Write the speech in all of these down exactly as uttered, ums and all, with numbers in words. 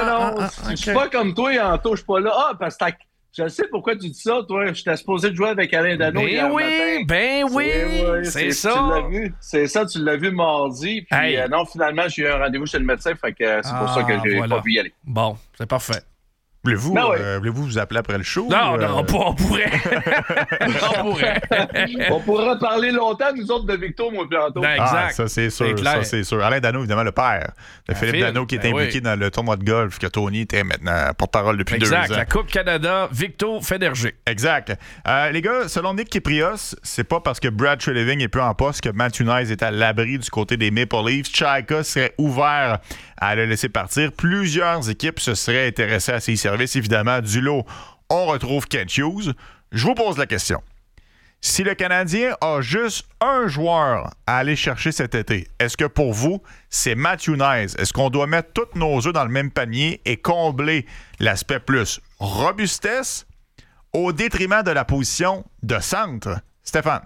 non. ah, Je suis okay. pas comme toi, Anto, je suis pas là. Ah, parce que t'as... Je sais pourquoi tu dis ça, toi. J'étais supposé de jouer avec Alain Dano Ben hier oui, matin. ben oui, c'est, c'est, c'est ça. Tu l'as vu. C'est ça, tu l'as vu mardi. Puis hey. euh, non, finalement, j'ai eu un rendez-vous chez le médecin, fait que euh, c'est pour ah, ça que j'ai voilà. pas pu y aller. Bon, c'est parfait. Voulez-vous, Ben oui. euh, voulez-vous vous appeler après le show? Non, ou, non, euh... pas, on pourrait. on pourrait. On pourra parler longtemps, nous autres, de Victor, moi, bientôt. Ben, exact. Ah, ça, c'est sûr. C'est clair. Ça, c'est sûr. Alain Dano, évidemment, le père de Philippe Phil, Dano, qui est ben impliqué oui. dans le tournoi de golf, que Tony était maintenant porte-parole depuis exact, deux ans. la Coupe Canada, Victor Féderger. Exact. Euh, les gars, selon Nick Kyprios, c'est pas parce que Brad Treliving est plus en poste que Matthew Nice est à l'abri du côté des Maple Leafs. Chayka serait ouvert à le laisser partir. Plusieurs équipes se seraient intéressées à ses services. Évidemment, du lot, on retrouve Kent Hughes. Je vous pose la question. Si le Canadien a juste un joueur à aller chercher cet été, est-ce que pour vous, c'est Matthew Nice? Est-ce qu'on doit mettre tous nos œufs dans le même panier et combler l'aspect plus robustesse au détriment de la position de centre? Stéphane?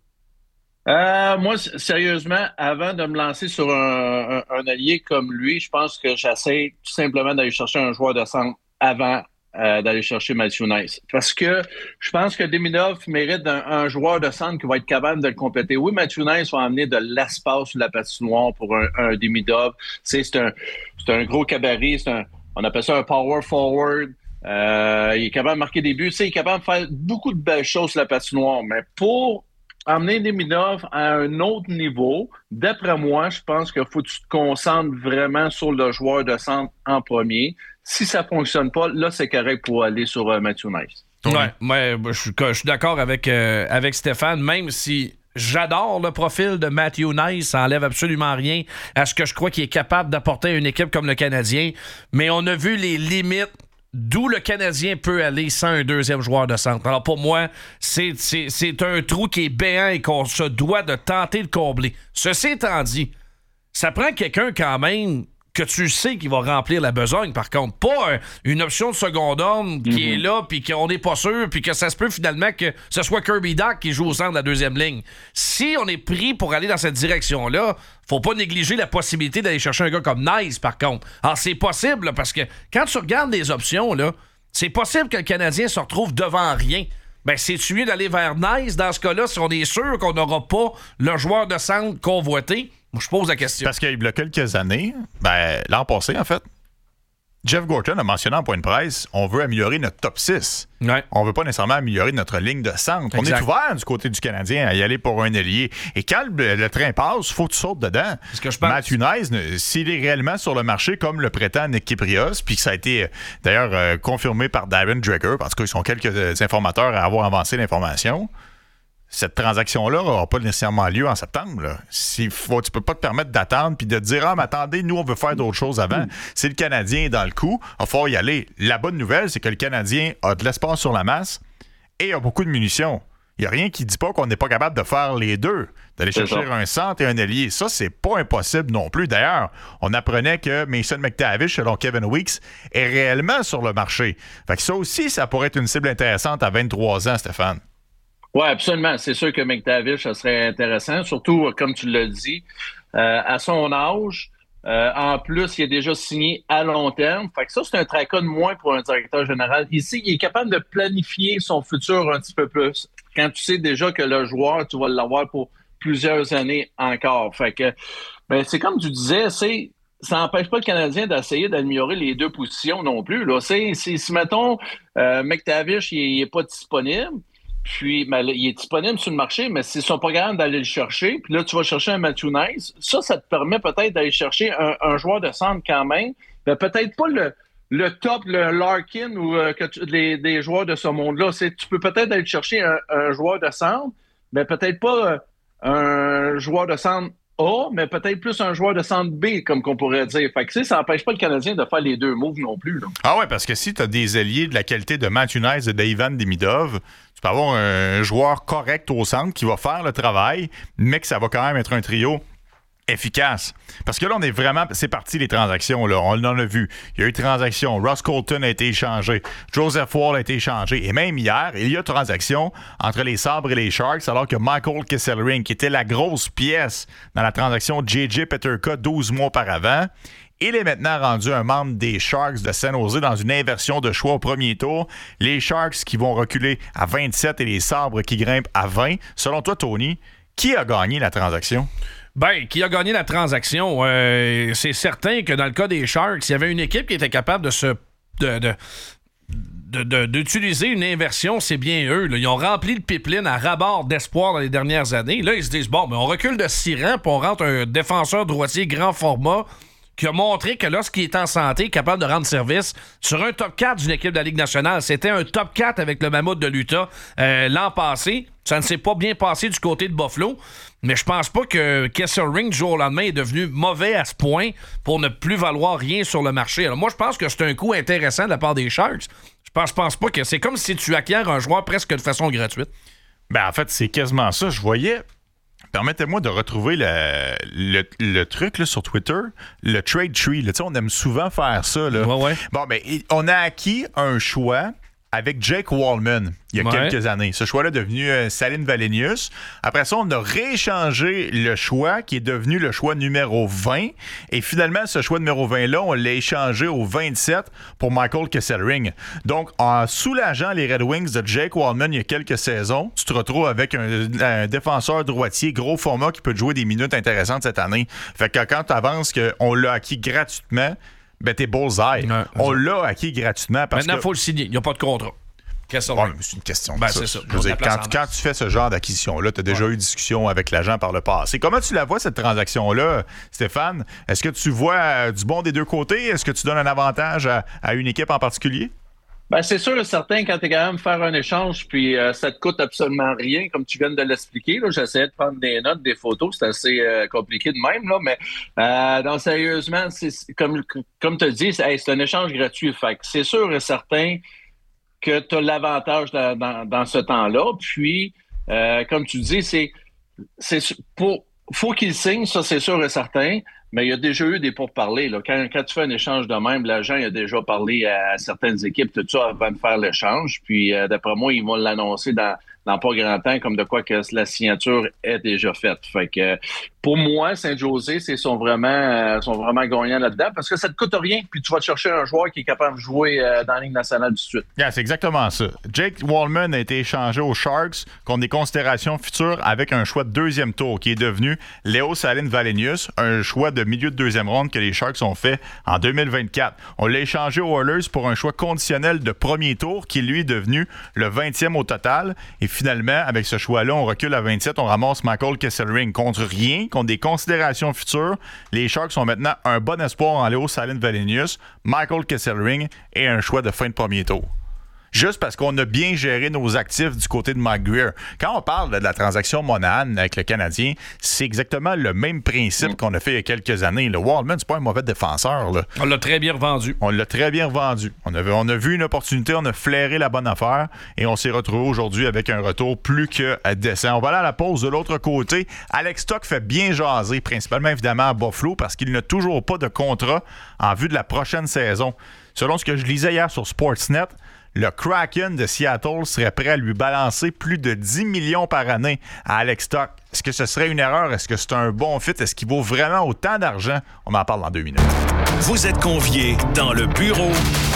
Euh, moi, sérieusement, avant de me lancer sur un, un, un allié comme lui, je pense que j'essaie tout simplement d'aller chercher un joueur de centre avant euh, d'aller chercher Matthew Nice. Parce que je pense que Demidov mérite un, un joueur de centre qui va être capable de le compléter. Oui, Matthew Nice va amener de l'espace sur la patinoire pour un, un Demidov. C'est, c'est, un, c'est un gros cabaret, c'est un, on appelle ça un power forward. Euh, il est capable de marquer des buts. Il est capable de faire beaucoup de belles choses sur la patinoire. Mais pour amener Demidov à un autre niveau, d'après moi, je pense qu'il faut que tu te concentres vraiment sur le joueur de centre en premier. Si ça ne fonctionne pas, là, c'est correct pour aller sur euh, Matthew Nice. Ouais, ouais, je suis, je suis d'accord avec, euh, avec Stéphane, même si j'adore le profil de Matthew Nice, ça enlève absolument rien à ce que je crois qu'il est capable d'apporter à une équipe comme le Canadien, mais on a vu les limites d'où le Canadien peut aller sans un deuxième joueur de centre. Alors pour moi, c'est, c'est, c'est un trou qui est béant et qu'on se doit de tenter de combler. Ceci étant dit, ça prend quelqu'un quand même que tu sais qu'il va remplir la besogne, par contre. Pas euh, une option de second homme qui mm-hmm. est là, puis qu'on n'est pas sûr, puis que ça se peut finalement que ce soit Kirby Dach qui joue au centre de la deuxième ligne. Si on est pris pour aller dans cette direction-là, faut pas négliger la possibilité d'aller chercher un gars comme Nice, par contre. Alors, c'est possible, là, parce que quand tu regardes les options, là, c'est possible que le Canadien se retrouve devant rien. Ben, c'est-tu mieux d'aller vers Nice dans ce cas-là si on est sûr qu'on n'aura pas le joueur de centre convoité? Moi, je pose la question. Parce qu'il y a quelques années, ben, l'an passé, en fait, Jeff Gorton a mentionné en point de presse, on veut améliorer notre top six. Ouais. On veut pas nécessairement améliorer notre ligne de centre. Exact. On est ouvert du côté du Canadien à y aller pour un ailier. Et quand le, le train passe, il faut que tu sautes dedans. C'est ce que je pense. Matthew Nice, s'il est réellement sur le marché comme le prétend Nick Kyprios, puis que ça a été d'ailleurs euh, confirmé par Darren Dreger, parce qu'ils sont quelques informateurs à avoir avancé l'information, cette transaction-là n'aura pas nécessairement lieu en septembre. Là. S'il faut, tu ne peux pas te permettre d'attendre puis de te dire « Ah, mais attendez, nous, on veut faire d'autres choses avant. Mm. » Si le Canadien est dans le coup, il va falloir y aller. La bonne nouvelle, c'est que le Canadien a de l'espace sur la masse et a beaucoup de munitions. Il n'y a rien qui ne dit pas qu'on n'est pas capable de faire les deux, d'aller c'est chercher ça. Un centre et un ailier. Ça, c'est pas impossible non plus. D'ailleurs, on apprenait que Mason McTavish, selon Kevin Weeks, est réellement sur le marché. Fait que ça aussi, ça pourrait être une cible intéressante à vingt-trois ans, Stéphane. Oui, absolument. C'est sûr que McTavish, ça serait intéressant, surtout, comme tu l'as dit, euh, à son âge. Euh, en plus, il est déjà signé à long terme. Fait que ça, c'est un tracas de moins pour un directeur général. Ici, il est capable de planifier son futur un petit peu plus. Quand tu sais déjà que le joueur, tu vas l'avoir pour plusieurs années encore. Fait que, ben, c'est comme tu disais, c'est... ça n'empêche pas le Canadien d'essayer d'améliorer les deux positions non plus. Là. C'est, c'est, si, mettons, euh, McTavish, il n'est pas disponible, puis ben, là, il est disponible sur le marché, mais s'ils sont pas capables d'aller le chercher, puis là, tu vas chercher un Matthew Nice, ça, ça te permet peut-être d'aller chercher un, un joueur de centre quand même, mais peut-être pas le, le top, le Larkin ou euh, que tu, les, des joueurs de ce monde-là. C'est, tu peux peut-être aller chercher un, un joueur de centre, mais peut-être pas euh, un joueur de centre A, mais peut-être plus un joueur de centre B, comme qu'on pourrait dire. Fait que, tu sais, ça n'empêche pas le Canadien de faire les deux moves non plus. Là. Ah ouais, parce que si tu as des alliés de la qualité de Matthew Nice et d'Ivan Demidov, tu peux avoir un joueur correct au centre qui va faire le travail, mais que ça va quand même être un trio efficace. Parce que là, on est vraiment... C'est parti, les transactions, là. On en a vu. Il y a eu transactions. Ross Colton a été échangé. Joseph Wall a été échangé. Et même hier, il y a transaction entre les Sabres et les Sharks, alors que Michael Kesselring, qui était la grosse pièce dans la transaction J J Peterka douze mois auparavant, Il est maintenant rendu un membre des Sharks de San Jose dans une inversion de choix au premier tour. Les Sharks qui vont reculer à vingt-sept et les Sabres qui grimpent à vingt. Selon toi, Tony, qui a gagné la transaction? Ben, qui a gagné la transaction? Euh, c'est certain que dans le cas des Sharks, il y avait une équipe qui était capable de se... De, de, de, de, d'utiliser une inversion, c'est bien eux. Là. Ils ont rempli le pipeline à ras-bord d'espoir dans les dernières années. Là, ils se disent, bon, mais on recule de six rangs puis on rentre un défenseur droitier grand format qui a montré que lorsqu'il est en santé, il est capable de rendre service sur un top quatre d'une équipe de la Ligue nationale. C'était un top quatre avec le Mammouth de l'Utah euh, l'an passé. Ça ne s'est pas bien passé du côté de Buffalo, mais je pense pas que Kesselring, du jour au lendemain, est devenu mauvais à ce point pour ne plus valoir rien sur le marché. Alors moi, je pense que c'est un coup intéressant de la part des Sharks. Je pense, je pense pas que c'est comme si tu acquiers un joueur presque de façon gratuite. Ben en fait, c'est quasiment ça. Je voyais... Permettez-moi de retrouver le, le, le truc là, sur Twitter, le trade tree. Là, on aime souvent faire ça. Là. Ouais, ouais. Bon, ben, on a acquis un choix avec Jake Wallman il y a ouais. quelques années. Ce choix-là est devenu euh, Salim Valenius. Après ça, on a rééchangé le choix qui est devenu le choix numéro vingt. Et finalement, ce choix numéro vingt-là, on l'a échangé au vingt-sept pour Michael Kesselring. Donc, en soulageant les Red Wings de Jake Wallman il y a quelques saisons, tu te retrouves avec un, un défenseur droitier gros format qui peut te jouer des minutes intéressantes cette année. Fait que quand tu avances qu'on l'a acquis gratuitement, ben t'es bullseye. Ouais, on l'a acquis gratuitement parce Maintenant, il que... faut le signer. Il n'y a pas de contrat. Ouais, mais c'est une question. Ben, de ça. c'est ça. Je veux dire, quand, quand tu fais ce genre d'acquisition-là, tu as déjà ouais. eu discussion avec l'agent par le passé. Comment tu la vois, cette transaction-là, Stéphane? Est-ce que tu vois euh, du bon des deux côtés? Est-ce que tu donnes un avantage à, à une équipe en particulier? Ben, c'est sûr et certain, quand tu es quand même faire un échange, puis euh, ça te coûte absolument rien, comme tu viens de l'expliquer. Là, j'essayais de prendre des notes, des photos, c'est assez euh, compliqué de même, là, mais euh, donc, sérieusement, c'est, comme, comme tu as dit, c'est, hey, c'est un échange gratuit. Fait que c'est sûr et certain que tu as l'avantage dans, dans, dans ce temps-là. Puis, euh, comme tu dis, c'est, c'est pour, faut qu'il signe, ça c'est sûr et certain, mais il y a déjà eu des pourparlers. Là. Quand, quand tu fais un échange de même, l'agent il a déjà parlé à, à certaines équipes, tout ça, avant de faire l'échange. Puis, euh, d'après moi, ils vont l'annoncer dans, dans pas grand temps, comme de quoi que la signature est déjà faite. Fait que, pour moi, Saint-José, c'est sont vraiment, euh, sont vraiment gagnants là-dedans parce que ça te coûte rien. Puis, tu vas te chercher un joueur qui est capable de jouer euh, dans la Ligue nationale tout de suite. Yeah, c'est exactement ça. Jake Wallman a été échangé aux Sharks contre des considérations futures avec un choix de deuxième tour qui est devenu Léo Salim Valenius, un choix de milieu de deuxième ronde que les Sharks ont fait en deux mille vingt-quatre. On l'a échangé aux Oilers pour un choix conditionnel de premier tour qui, lui, est devenu le vingtième au total. Et finalement, avec ce choix-là, on recule à vingt-sept, on ramasse Michael Kesselring contre rien, contre des considérations futures. Les Sharks ont maintenant un bon espoir en Léo Salim Valenius, Michael Kesselring et un choix de fin de premier tour. Juste parce qu'on a bien géré nos actifs du côté de Mike Grier. Quand on parle de la transaction Monahan avec le Canadien, c'est exactement le même principe mm. qu'on a fait il y a quelques années. Le Wallman, c'est pas un mauvais défenseur. Là. On l'a très bien revendu. On l'a très bien revendu. On a, on a vu une opportunité, on a flairé la bonne affaire et on s'est retrouvé aujourd'hui avec un retour plus que décent. On va aller à la pause de l'autre côté. Alex Tuch fait bien jaser, principalement évidemment à Buffalo, parce qu'il n'a toujours pas de contrat en vue de la prochaine saison. Selon ce que je lisais hier sur Sportsnet, le Kraken de Seattle serait prêt à lui balancer plus de dix millions par année à Alex Tuch. Est-ce que ce serait une erreur? Est-ce que c'est un bon fit? Est-ce qu'il vaut vraiment autant d'argent? On en parle dans deux minutes. Vous êtes conviés dans le bureau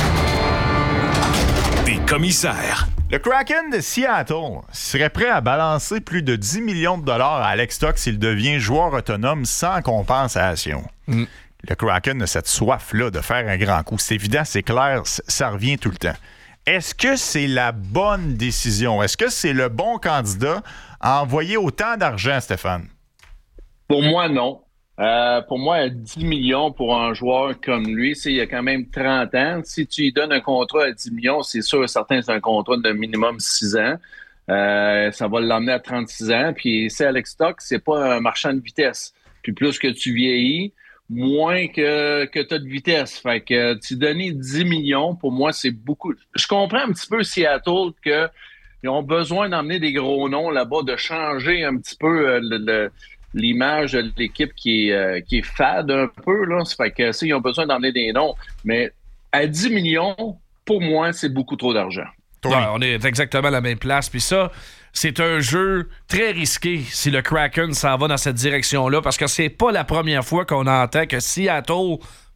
des commissaires. Le Kraken de Seattle serait prêt à balancer plus de dix millions de dollars à Alex Tuch s'il devient joueur autonome sans compensation. Mm. Le Kraken a cette soif-là de faire un grand coup. C'est évident, c'est clair, ça revient tout le temps. Est-ce que c'est la bonne décision? Est-ce que c'est le bon candidat à envoyer autant d'argent, Stéphane? Pour moi, non. Euh, pour moi, dix millions pour un joueur comme lui, c'est, il y a quand même trente ans. Si tu lui donnes un contrat à dix millions, c'est sûr et certain que c'est un contrat de minimum six ans. Euh, ça va l'emmener à trente-six ans. Puis c'est Alex Tuch, c'est pas un marchand de vitesse. Puis plus que tu vieillis, moins que, que tu as de vitesse. Fait que tu donner dix millions, pour moi, c'est beaucoup. Je comprends un petit peu Seattle qu'ils ont besoin d'emmener des gros noms là-bas, de changer un petit peu euh, le, le, l'image de l'équipe qui est, euh, qui est fade un peu. Là. Fait que ça, ils ont besoin d'emmener des noms. Mais à dix millions, pour moi, c'est beaucoup trop d'argent. Ouais, on est exactement à la même place. Puis ça, c'est un jeu très risqué si le Kraken s'en va dans cette direction-là, parce que c'est pas la première fois qu'on entend que Seattle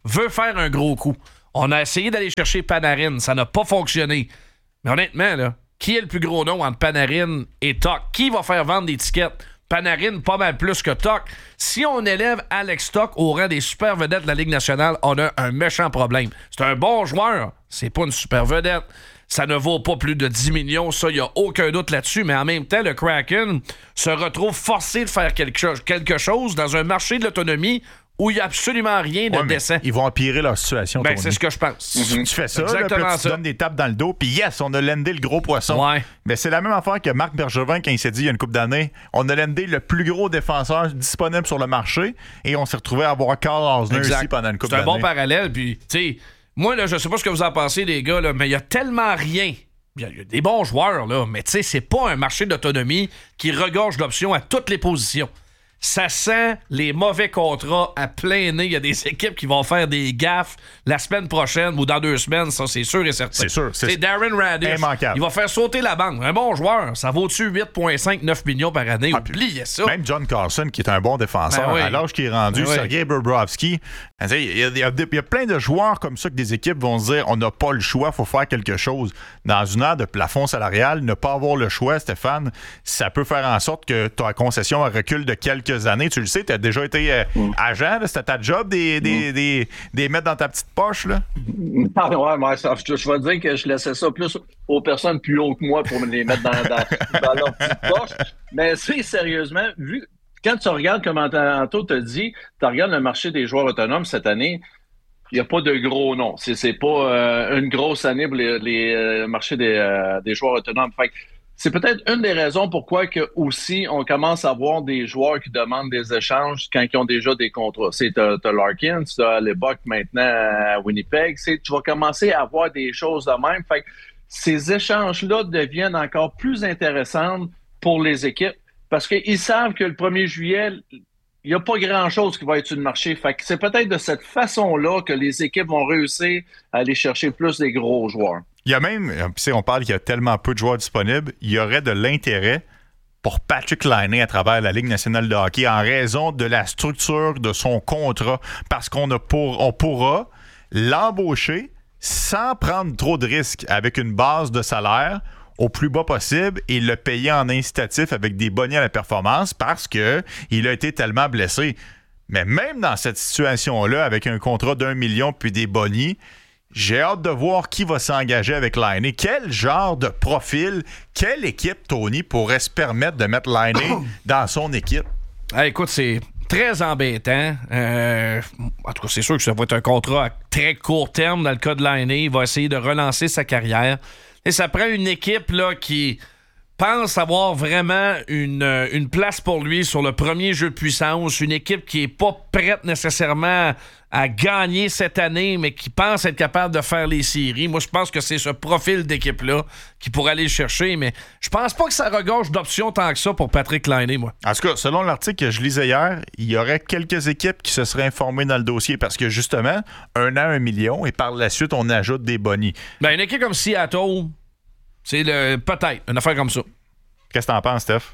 veut faire un gros coup. On a essayé d'aller chercher Panarin. Ça n'a pas fonctionné. Mais honnêtement, là, qui est le plus gros nom entre Panarin et Tuch? Qui va faire vendre des tickets? Panarin, pas mal plus que Tuch. Si on élève Alex Tuch au rang des super vedettes de la Ligue nationale, on a un méchant problème. C'est un bon joueur. C'est pas une super vedette. Ça ne vaut pas plus de dix millions. Ça, il n'y a aucun doute là-dessus. Mais en même temps, le Kraken se retrouve forcé de faire quelque chose, quelque chose dans un marché de l'autonomie où il n'y a absolument rien de ouais, décent. Ils vont empirer leur situation. Ben, c'est ce que je pense. Mm-hmm. Tu fais ça, exactement là, puis tu ça. donnes des tapes dans le dos, puis yes, on a landé le gros poisson. Ouais. Mais c'est la même affaire que Marc Bergevin quand il s'est dit il y a une couple d'années, on a landé le plus gros défenseur disponible sur le marché et on s'est retrouvé à avoir Carl Osner ici pendant une couple d'années. C'est un bon parallèle, puis tu sais, moi, là, je sais pas ce que vous en pensez, les gars, là, mais il y a tellement rien. Il y a des bons joueurs, là, mais tu sais, c'est pas un marché d'autonomie qui regorge d'options à toutes les positions. Ça sent les mauvais contrats à plein nez. Il y a des équipes qui vont faire des gaffes la semaine prochaine ou dans deux semaines, ça, c'est sûr et certain. C'est sûr. C'est, c'est Darren Raddysh. Immanquable. Il va faire sauter la banque. Un bon joueur, ça vaut-tu huit virgule cinq neuf millions par année? Ah, oubliez ça. Même John Carlson, qui est un bon défenseur, ben oui. à l'âge qu'il est rendu, ben oui. Sergei Bobrovsky, il y, a, il, y a, il y a plein de joueurs comme ça que des équipes vont se dire on n'a pas le choix, il faut faire quelque chose. Dans une ère de plafond salarial, ne pas avoir le choix, Stéphane, ça peut faire en sorte que ta concession recule de quelques années. Tu le sais, tu as déjà été euh, mm. agent, là, c'était ta job des, des, mm. des, des mettre dans ta petite poche. Là. Ah, ouais, mais ça, je, je vais dire que je laissais ça plus aux personnes plus hautes que moi pour me les mettre dans, dans, dans leur petite poche. Mais c'est sérieusement, vu quand tu regardes, comme Anto te dit, tu regardes le marché des joueurs autonomes cette année, il n'y a pas de gros noms. C'est, c'est pas euh, une grosse année pour les, les euh, marchés des, euh, des joueurs autonomes. Fait que c'est peut-être une des raisons pourquoi que aussi on commence à voir des joueurs qui demandent des échanges quand ils ont déjà des contrats. C'est t'as, t'as Larkin, t'as Leboeck maintenant à Winnipeg. C'est, tu vas commencer à voir des choses de même. Fait que ces échanges-là deviennent encore plus intéressants pour les équipes parce qu'ils savent que le premier juillet, il n'y a pas grand-chose qui va être sur le marché. Fait que c'est peut-être de cette façon-là que les équipes vont réussir à aller chercher plus des gros joueurs. Il y a même, on parle qu'il y a tellement peu de joueurs disponibles, il y aurait de l'intérêt pour Patrick Laine à travers la Ligue nationale de hockey en raison de la structure de son contrat, parce qu'on a pour, on pourra l'embaucher sans prendre trop de risques avec une base de salaire au plus bas possible et le payer en incitatif avec des bonnets à la performance parce qu'il a été tellement blessé. Mais même dans cette situation-là, avec un contrat d'un million puis des bonnets, j'ai hâte de voir qui va s'engager avec Laine. Quel genre de profil, quelle équipe, Tony, pourrait se permettre de mettre Laine dans son équipe? Ah, écoute, c'est très embêtant. Euh, en tout cas, c'est sûr que ça va être un contrat à très court terme dans le cas de Laine. Il va essayer de relancer sa carrière. Et ça prend une équipe là, qui pense avoir vraiment une, une place pour lui sur le premier jeu de puissance. Une équipe qui n'est pas prête nécessairement à gagner cette année, mais qui pense être capable de faire les séries. Moi, je pense que c'est ce profil d'équipe-là qui pourrait aller le chercher, mais je pense pas que ça regorge d'options tant que ça pour Patrick Laine, moi. En tout cas, selon l'article que je lisais hier, il y aurait quelques équipes qui se seraient informées dans le dossier parce que, justement, un an, un million, et par la suite, on ajoute des bonnies. Ben, une équipe comme Seattle, c'est le peut-être une affaire comme ça. Qu'est-ce que t'en penses, Steph?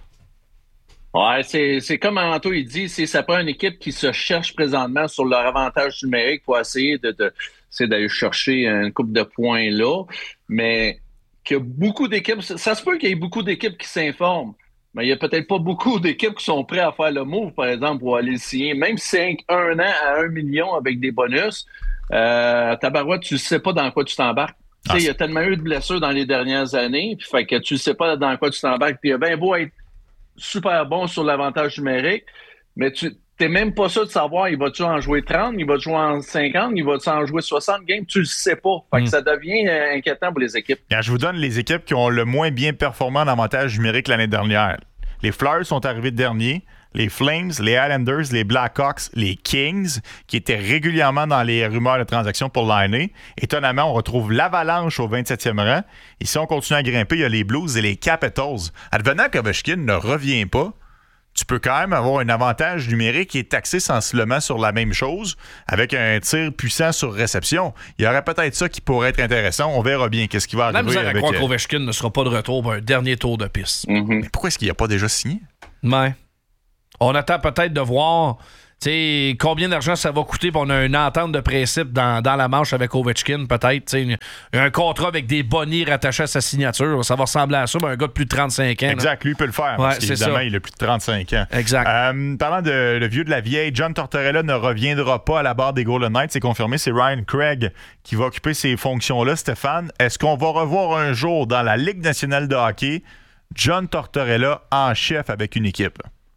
Ouais, c'est, c'est comme Anto il dit, c'est, ça prend une équipe qui se cherche présentement sur leur avantage numérique pour essayer de, de, c'est d'aller chercher une coupe de points là, mais qu'il y a beaucoup d'équipes, ça, ça se peut qu'il y ait beaucoup d'équipes qui s'informent, mais il n'y a peut-être pas beaucoup d'équipes qui sont prêtes à faire le move, par exemple, pour aller le signer, même si c'est un an à un million avec des bonus, euh, tabarouette, tu ne sais pas dans quoi tu t'embarques. Ah, il y a tellement eu de blessures dans les dernières années, puis fait que tu ne sais pas dans quoi tu t'embarques, puis il y a bien beau être super bon sur l'avantage numérique, mais tu n'es même pas sûr de savoir, il va-tu en jouer trente, il va jouer en cinquante, il va-tu en jouer soixante games, tu le sais pas. Fait que mm. ça devient euh, inquiétant pour les équipes. Quand je vous donne les équipes qui ont le moins bien performé en avantage numérique l'année dernière. Les Flyers sont arrivés derniers, les Flames, les Islanders, les Blackhawks, les Kings, qui étaient régulièrement dans les rumeurs de transactions pour Laine. Étonnamment, on retrouve l'Avalanche au vingt-septième rang. Et si on continue à grimper, il y a les Blues et les Capitals. Advenant qu'Ovechkin ne revient pas, tu peux quand même avoir un avantage numérique qui est taxé sensiblement sur la même chose, avec un tir puissant sur réception. Il y aurait peut-être ça qui pourrait être intéressant. On verra bien qu'est-ce qui va arriver. La misère avec... à croire qu'Ovechkin ne sera pas de retour pour un dernier tour de piste. Mm-hmm. Mais pourquoi est-ce qu'il n'a pas déjà signé? Ouais. On attend peut-être de voir. T'sais, combien d'argent ça va coûter? On a une entente de principe dans, dans la manche avec Ovechkin, peut-être. T'sais, un contrat avec des bonnies rattachés à sa signature. Ça va ressembler à ça, mais un gars de plus de trente-cinq ans. Exact, là. lui peut le faire. Ouais, parce c'est qu'évidemment, ça. il a plus de trente-cinq ans. Exact. Euh, parlant de le vieux de la vieille, John Tortorella ne reviendra pas à la barre des Golden Knights. C'est confirmé, c'est Ryan Craig qui va occuper ces fonctions-là. Stéphane, est-ce qu'on va revoir un jour dans la Ligue nationale de hockey John Tortorella en chef avec une équipe?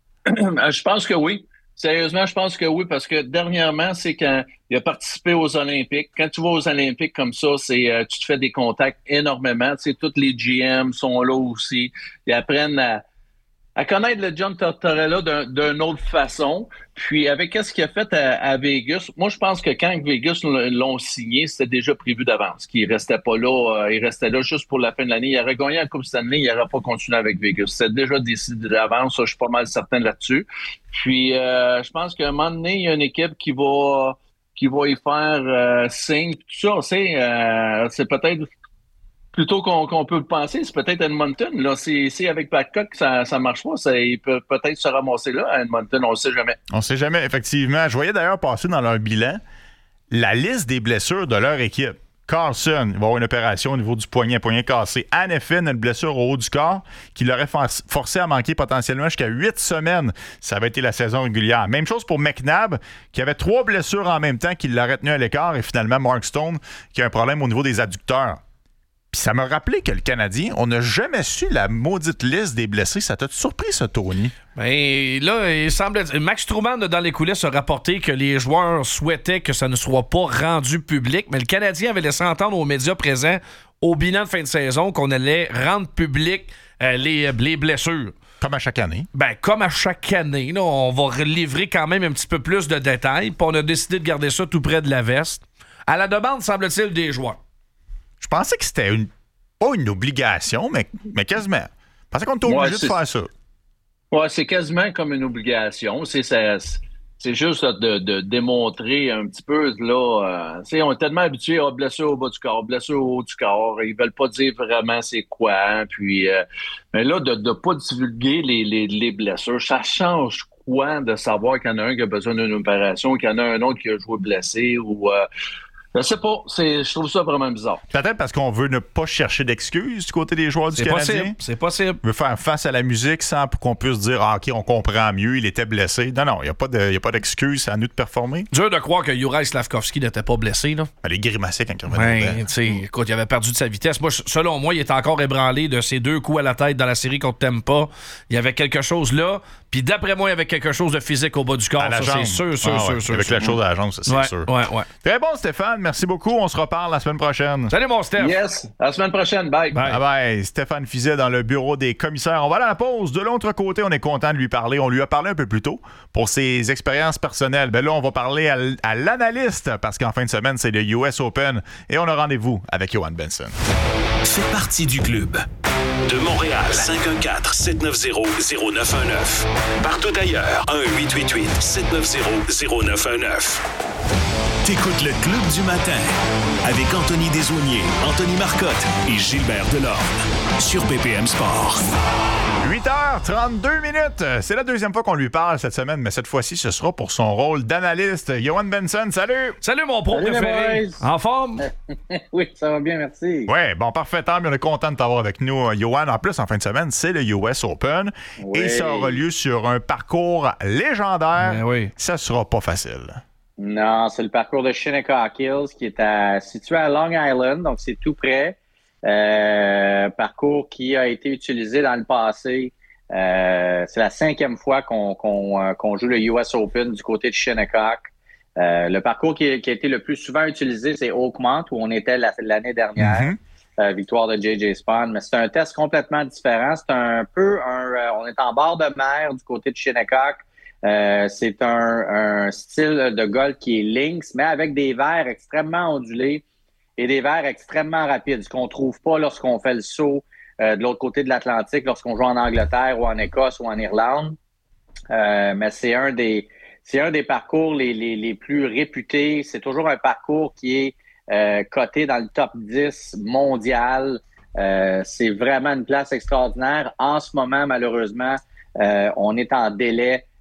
Je pense que oui. Sérieusement, je pense que oui, parce que dernièrement, c'est quand il a participé aux Olympiques. Quand tu vas aux Olympiques comme ça, c'est euh, tu te fais des contacts énormément. Tu sais, tous les G M sont là aussi. Ils apprennent à, à connaître le John Tortorella d'un, d'une autre façon. Puis avec ce qu'il a fait à, à Vegas, moi je pense que quand Vegas l'ont signé, c'était déjà prévu d'avance, qu'il restait pas là, euh, il restait là juste pour la fin de l'année. Il aurait gagné la Coupe Stanley, il n'aurait pas continué avec Vegas. C'était déjà décidé d'avance, ça, je suis pas mal certain là-dessus. Puis euh, je pense qu'à un moment donné, il y a une équipe qui va qui va y faire euh, signe. Tout ça, c'est, euh, c'est peut-être plutôt qu'on, qu'on peut le penser, c'est peut-être Edmonton. Là, c'est, c'est avec Babcock que ça ne marche pas. Ça, il peut peut-être se ramasser là à Edmonton, on ne sait jamais. On ne sait jamais, effectivement. Je voyais d'ailleurs passer dans leur bilan la liste des blessures de leur équipe. Carlson, il va avoir une opération au niveau du poignet, poignet cassé. Hanifin a une blessure au haut du corps qui l'aurait forcé à manquer potentiellement jusqu'à huit semaines. Ça avait été la saison régulière. Même chose pour McNabb, qui avait trois blessures en même temps, qui l'aurait tenu à l'écart. Et finalement, Mark Stone, qui a un problème au niveau des adducteurs. Puis ça m'a rappelé que le Canadien, on n'a jamais su la maudite liste des blessés. Ça t'a surpris, ça, Tony? Ben, là, il semble... Max Truman, dans les coulisses, a rapporté que les joueurs souhaitaient que ça ne soit pas rendu public, mais le Canadien avait laissé entendre aux médias présents au bilan de fin de saison qu'on allait rendre public euh, les, les blessures. Comme à chaque année. Ben, comme à chaque année. Là, on va livrer quand même un petit peu plus de détails, puis on a décidé de garder ça tout près de la veste. À la demande, semble-t-il, des joueurs. Je pensais que c'était une, pas une obligation, mais, mais quasiment. Je pensais qu'on était obligé ouais, de faire ça. Oui, c'est quasiment comme une obligation. C'est, c'est, c'est juste de, de démontrer un petit peu, là, euh, on est tellement habitués à blessure au bas du corps, blessure au haut du corps. Ils veulent pas dire vraiment c'est quoi. Hein, puis, euh, mais là, de ne pas divulguer les, les, les blessures, ça change quoi de savoir qu'il y en a un qui a besoin d'une opération, qu'il y en a un autre qui a joué blessé ou... Euh, Je sais pas, c'est, je trouve ça vraiment bizarre. Peut-être parce qu'on veut ne pas chercher d'excuses du côté des joueurs du c'est Canadien. Possible, c'est possible. On veut faire face à la musique sans qu'on puisse dire ah, OK, on comprend mieux, il était blessé. Non, non, il n'y a pas de, y a pas d'excuse, c'est à nous de performer. Dur de croire que Juraj Slavkovski n'était pas blessé, là. Elle est grimaçée quand il revenait. Ben, tu sais, écoute, il avait perdu de sa vitesse. Moi, selon moi, il était encore ébranlé de ses deux coups à la tête dans la série contre Tampa. Il y avait quelque chose là. Puis d'après moi, il y avait quelque chose de physique au bas du corps. À la ça, jambe. c'est sûr, sûr, ah, sûr, ouais. sûr. Avec sûr. la chose à la jambe, ça, c'est ouais, sûr. Ouais, ouais. Très bon, Stéphane. Merci beaucoup. On se reparle la semaine prochaine. Salut, mon Steph. Yes. À la semaine prochaine. Bye. Bye. Ah ben, Stéphane Fiset dans le bureau des commissaires. On va aller à la pause. De l'autre côté, on est content de lui parler. On lui a parlé un peu plus tôt pour ses expériences personnelles. Ben là, on va parler à, à l'analyste parce qu'en fin de semaine, c'est le U S Open et on a rendez-vous avec Johan Benson. Fais partie du club. De Montréal, cinq un quatre, sept neuf zéro, zéro neuf un neuf. Partout ailleurs, un huit huit huit, sept neuf zéro, zéro neuf un neuf. T'écoutes le Club du matin avec Anthony Desaulniers, Anthony Marcotte et Gilbert Delorme sur B P M Sport. huit heures trente-deux minutes. C'est la deuxième fois qu'on lui parle cette semaine, mais cette fois-ci, ce sera pour son rôle d'analyste. Johan Benson, salut! Salut, mon pro Salut, préféré. En forme? Oui, ça va bien, merci. Oui, bon, parfait. Tant mieux, on est content de t'avoir avec nous, Johan. En plus, en fin de semaine, c'est le U S Open. Oui. Et ça aura lieu sur un parcours légendaire. Ben oui. Ça sera pas facile. Non, c'est le parcours de Shinnecock Hills qui est à, situé à Long Island, donc c'est tout près. Euh, parcours qui a été utilisé dans le passé. Euh, c'est la cinquième fois qu'on, qu'on, euh, qu'on joue le U S Open du côté de Shinnecock. Euh, le parcours qui, qui a été le plus souvent utilisé, c'est Oakmont, où on était la, l'année dernière. Mm-hmm. Euh, victoire de J J Spaun. Mais c'est un test complètement différent. C'est un peu un... Euh, on est en bord de mer du côté de Shinnecock. Euh, c'est un, un style de golf qui est links, mais avec des verres extrêmement ondulés et des verres extrêmement rapides, ce qu'on ne trouve pas lorsqu'on fait le saut euh, de l'autre côté de l'Atlantique, lorsqu'on joue en Angleterre ou en Écosse ou en Irlande. Euh, mais c'est un des c'est un des parcours les, les, les plus réputés. C'est toujours un parcours qui est euh, coté dans le top dix mondial. Euh, c'est vraiment une place extraordinaire. En ce moment, malheureusement, euh, on est en délai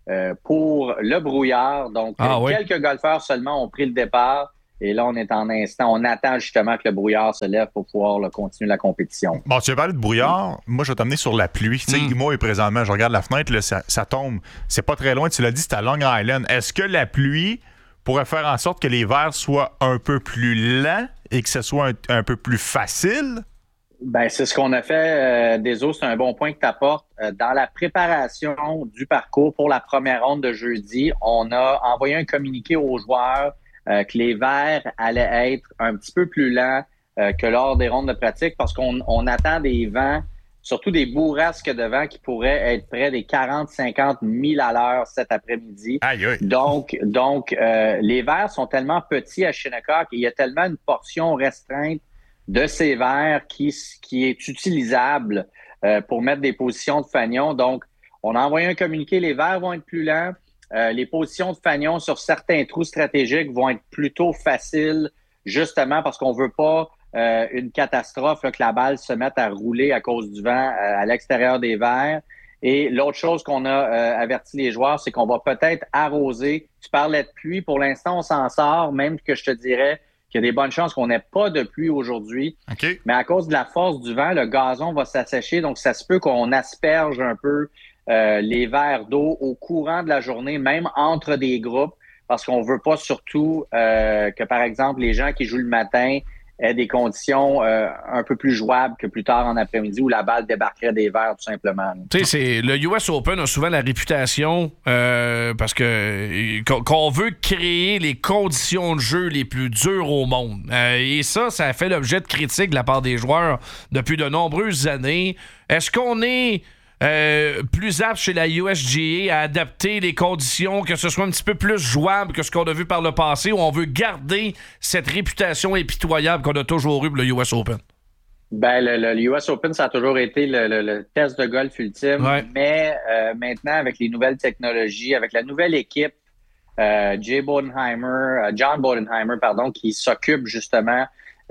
euh, pour le brouillard. Donc, ah, oui. quelques golfeurs seulement ont pris le départ. Et là, on est en instant. On attend justement que le brouillard se lève pour pouvoir là, continuer la compétition. Bon, tu as parlé de brouillard. Moi, je vais t'amener sur la pluie. Tu sais, mm. moi, et présentement, je regarde la fenêtre, là, ça, ça tombe. C'est pas très loin. Tu l'as dit, c'est à Long Island. Est-ce que la pluie pourrait faire en sorte que les verres soient un peu plus lents et que ce soit un, un peu plus facile? Ben, c'est ce qu'on a fait. Euh, Désolé, c'est un bon point que tu apportes. Euh, dans la préparation du parcours pour la première ronde de jeudi, on a envoyé un communiqué aux joueurs Euh, que les verres allaient être un petit peu plus lents euh, que lors des rondes de pratique parce qu'on on attend des vents, surtout des bourrasques de vent qui pourraient être près des quarante à cinquante milles à l'heure cet après-midi. Aïe, aïe. Donc, donc euh, les verres sont tellement petits à Shinnecock et il y a tellement une portion restreinte de ces verres qui, qui est utilisable euh, pour mettre des positions de fanion. Donc, on a envoyé un communiqué, les verres vont être plus lents. Euh, les positions de fanion sur certains trous stratégiques vont être plutôt faciles, justement parce qu'on veut pas euh, une catastrophe, là, que la balle se mette à rouler à cause du vent euh, à l'extérieur des verres. Et l'autre chose qu'on a euh, averti les joueurs, c'est qu'on va peut-être arroser. Tu parlais de pluie, pour l'instant, on s'en sort, même que je te dirais qu'il y a des bonnes chances qu'on n'ait pas de pluie aujourd'hui. Okay. Mais à cause de la force du vent, le gazon va s'assécher, donc ça se peut qu'on asperge un peu Euh, les verres d'eau au courant de la journée, même entre des groupes, parce qu'on veut pas surtout euh, que, par exemple, les gens qui jouent le matin aient des conditions euh, un peu plus jouables que plus tard en après-midi où la balle débarquerait des verres, tout simplement. Tu sais, c'est le U S Open a souvent la réputation euh, parce que qu'on veut créer les conditions de jeu les plus dures au monde. Euh, et ça, ça a fait l'objet de critiques de la part des joueurs depuis de nombreuses années. Est-ce qu'on est Euh, plus apte chez la U S G A à adapter les conditions, que ce soit un petit peu plus jouable que ce qu'on a vu par le passé, où on veut garder cette réputation impitoyable qu'on a toujours eue pour le U S Open? Ben, le, le U S Open, ça a toujours été le, le, le test de golf ultime, ouais. mais euh, maintenant, avec les nouvelles technologies, avec la nouvelle équipe, euh, Jay Bodenheimer, euh, John Bodenheimer, pardon, qui s'occupe justement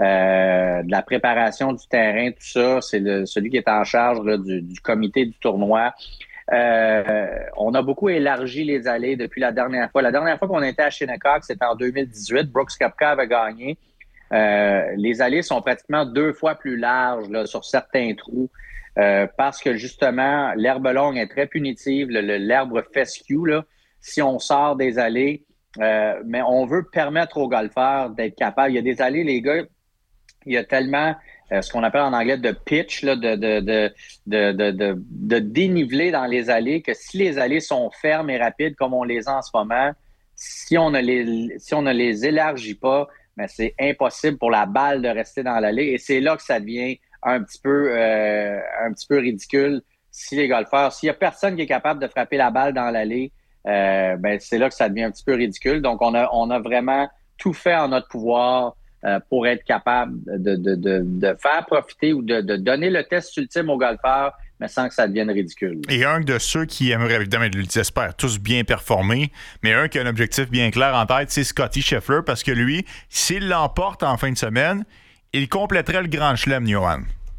Euh, de la préparation du terrain, tout ça, c'est le, celui qui est en charge là, du, du comité du tournoi. Euh, on a beaucoup élargi les allées depuis la dernière fois. La dernière fois qu'on était à Shinnecock, c'était en deux mille dix-huit. Brooks Koepka avait gagné. Euh, les allées sont pratiquement deux fois plus larges là, sur certains trous euh, parce que justement, l'herbe longue est très punitive. Le, le, l'herbe fescue, là, si on sort des allées, euh, mais on veut permettre aux golfeurs d'être capables. Il y a des allées, les gars, il y a tellement euh, ce qu'on appelle en anglais de pitch, là, de, de, de, de, de, de, de dénivelé dans les allées, que si les allées sont fermes et rapides comme on les a en ce moment, si on ne les, si on ne les élargit pas, ben c'est impossible pour la balle de rester dans l'allée. Et c'est là que ça devient un petit peu, euh, un petit peu ridicule. Si les golfeurs, s'il n'y a personne qui est capable de frapper la balle dans l'allée, euh, ben c'est là que ça devient un petit peu ridicule. Donc, on a, on a vraiment tout fait en notre pouvoir Euh, pour être capable de, de, de, de faire profiter ou de, de donner le test ultime aux golfeurs, mais sans que ça devienne ridicule. Et un de ceux qui aimerait, évidemment, ils espèrent tous bien performer, mais un qui a un objectif bien clair en tête, c'est Scottie Scheffler, parce que lui, s'il l'emporte en fin de semaine, il compléterait le Grand Chelem, Johan.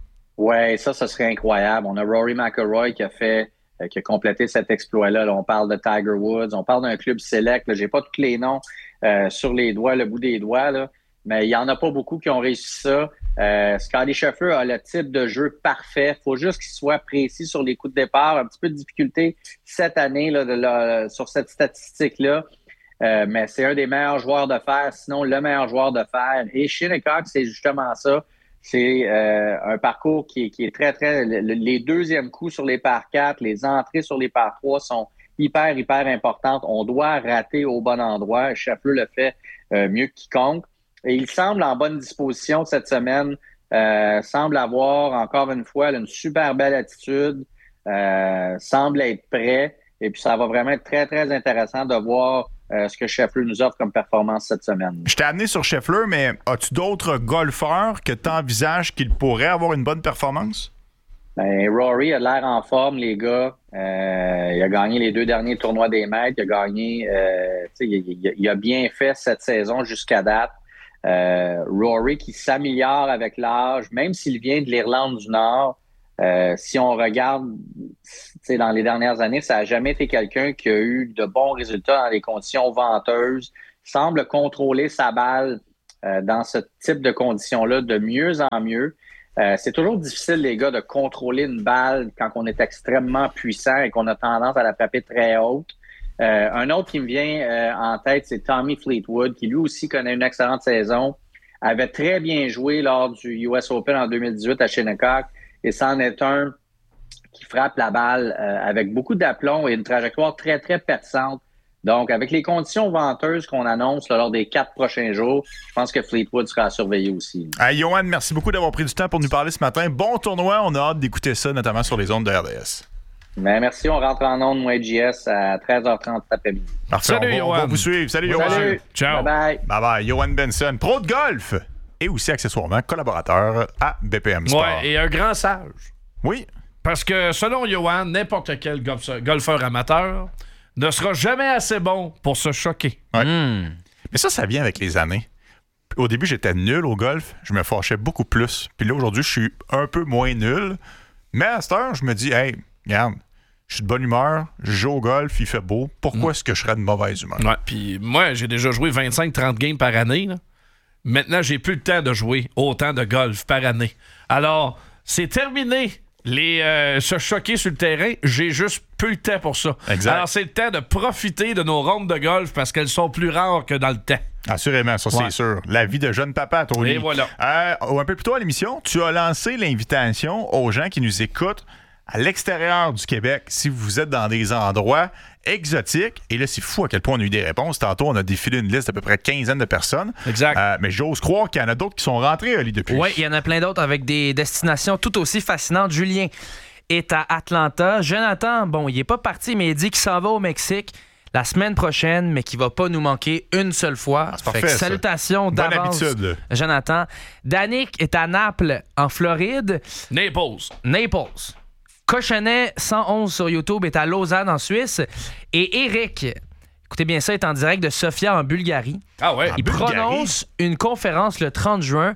Oui, ça, ce serait incroyable. On a Rory McIlroy qui a fait, euh, qui a complété cet exploit-là. Là, on parle de Tiger Woods, on parle d'un club select. Là, j'ai pas tous les noms euh, sur les doigts, le bout des doigts, là. Mais il n'y en a pas beaucoup qui ont réussi ça. Euh, Scottie Scheffler a le type de jeu parfait. Il faut juste qu'il soit précis sur les coups de départ. Un petit peu de difficulté cette année là, de la, sur cette statistique-là. Euh, mais c'est un des meilleurs joueurs de fer, sinon le meilleur joueur de fer. Et Shinnecock, c'est justement ça. C'est euh, un parcours qui est, qui est très, très... Le, les deuxièmes coups sur les par quatre, les entrées sur les par trois sont hyper, hyper importantes. On doit rater au bon endroit. Scheffler le fait euh, mieux que quiconque. Et il semble en bonne disposition cette semaine, euh, semble avoir encore une fois une super belle attitude, euh, semble être prêt. Et puis ça va vraiment être très, très intéressant de voir euh, ce que Scheffler nous offre comme performance cette semaine. Je t'ai amené sur Scheffler, mais as-tu d'autres golfeurs que tu envisages qu'ils pourraient avoir une bonne performance? Ben, Rory a l'air en forme, les gars. Euh, il a gagné les deux derniers tournois des maîtres. Il a gagné, euh, il, il, il a bien fait cette saison jusqu'à date. Euh, Rory qui s'améliore avec l'âge, même s'il vient de l'Irlande du Nord, Euh, si on regarde dans les dernières années, ça n'a jamais été quelqu'un qui a eu de bons résultats dans les conditions venteuses, semble contrôler sa balle euh, dans ce type de conditions-là de mieux en mieux. Euh, c'est toujours difficile, les gars, de contrôler une balle quand on est extrêmement puissant et qu'on a tendance à la frapper très haute. Euh, un autre qui me vient euh, en tête, c'est Tommy Fleetwood, qui lui aussi connaît une excellente saison, avait très bien joué lors du U S Open en deux mille dix-huit à Shinnecock, et c'en est un qui frappe la balle euh, avec beaucoup d'aplomb et une trajectoire très, très perçante. Donc, avec les conditions venteuses qu'on annonce là, lors des quatre prochains jours, je pense que Fleetwood sera à surveiller aussi. Hey, Johan, merci beaucoup d'avoir pris du temps pour nous parler ce matin. Bon tournoi, on a hâte d'écouter ça, notamment sur les ondes de R D S. Ben, merci, on rentre en ondes, moi et J S, à treize heures trente cet après-midi. Parfait, Salut, on va, on va Johan. vous suivre. Salut, Salut. Johan. Ciao. Bye-bye. Bye-bye. Johan Benson, pro de golf et aussi accessoirement collaborateur à B P M Sport. Ouais, et un grand sage. Oui. Parce que selon Johan, n'importe quel golf- golfeur amateur ne sera jamais assez bon pour se choquer. Ouais. Mm. Mais ça, ça vient avec les années. Au début, j'étais nul au golf. Je me fâchais beaucoup plus. Puis là, aujourd'hui, je suis un peu moins nul. Mais à cette heure, je me dis, hey, regarde, je suis de bonne humeur, je joue au golf, il fait beau. Pourquoi mm. est-ce que je serais de mauvaise humeur? Ouais, puis moi, j'ai déjà joué vingt-cinq trente games par année. Là. Maintenant, j'ai plus le temps de jouer autant de golf par année. Alors, c'est terminé. Les euh, se choquer sur le terrain, j'ai juste peu le temps pour ça. Exact. Alors, c'est le temps de profiter de nos rondes de golf parce qu'elles sont plus rares que dans le temps. Assurément, ça, Ouais. c'est sûr. La vie de jeune papa, Tony. Et voilà. Euh, un peu plus tôt à l'émission, tu as lancé l'invitation aux gens qui nous écoutent à l'extérieur du Québec, si vous êtes dans des endroits exotiques. Et là, c'est fou à quel point on a eu des réponses. Tantôt, on a défilé une liste d'à peu près quinzaine de personnes. Exact. Euh, mais j'ose croire qu'il y en a d'autres qui sont rentrés, Ali, depuis. Oui, il y en a plein d'autres avec des destinations tout aussi fascinantes. Julien est à Atlanta. Jonathan, bon, il n'est pas parti, mais il dit qu'il s'en va au Mexique la semaine prochaine, mais qu'il ne va pas nous manquer une seule fois. Ah, c'est Fait parfait, que ça. salutations Bonne d'avance, habitude, là. Jonathan. Danick est à Naples, en Floride. Naples. Naples. Cochonnet cent onze sur YouTube est à Lausanne, en Suisse. Et Eric, écoutez bien ça, est en direct de Sofia, en Bulgarie. Ah ouais. En Il Bulgarie. prononce une conférence le trente juin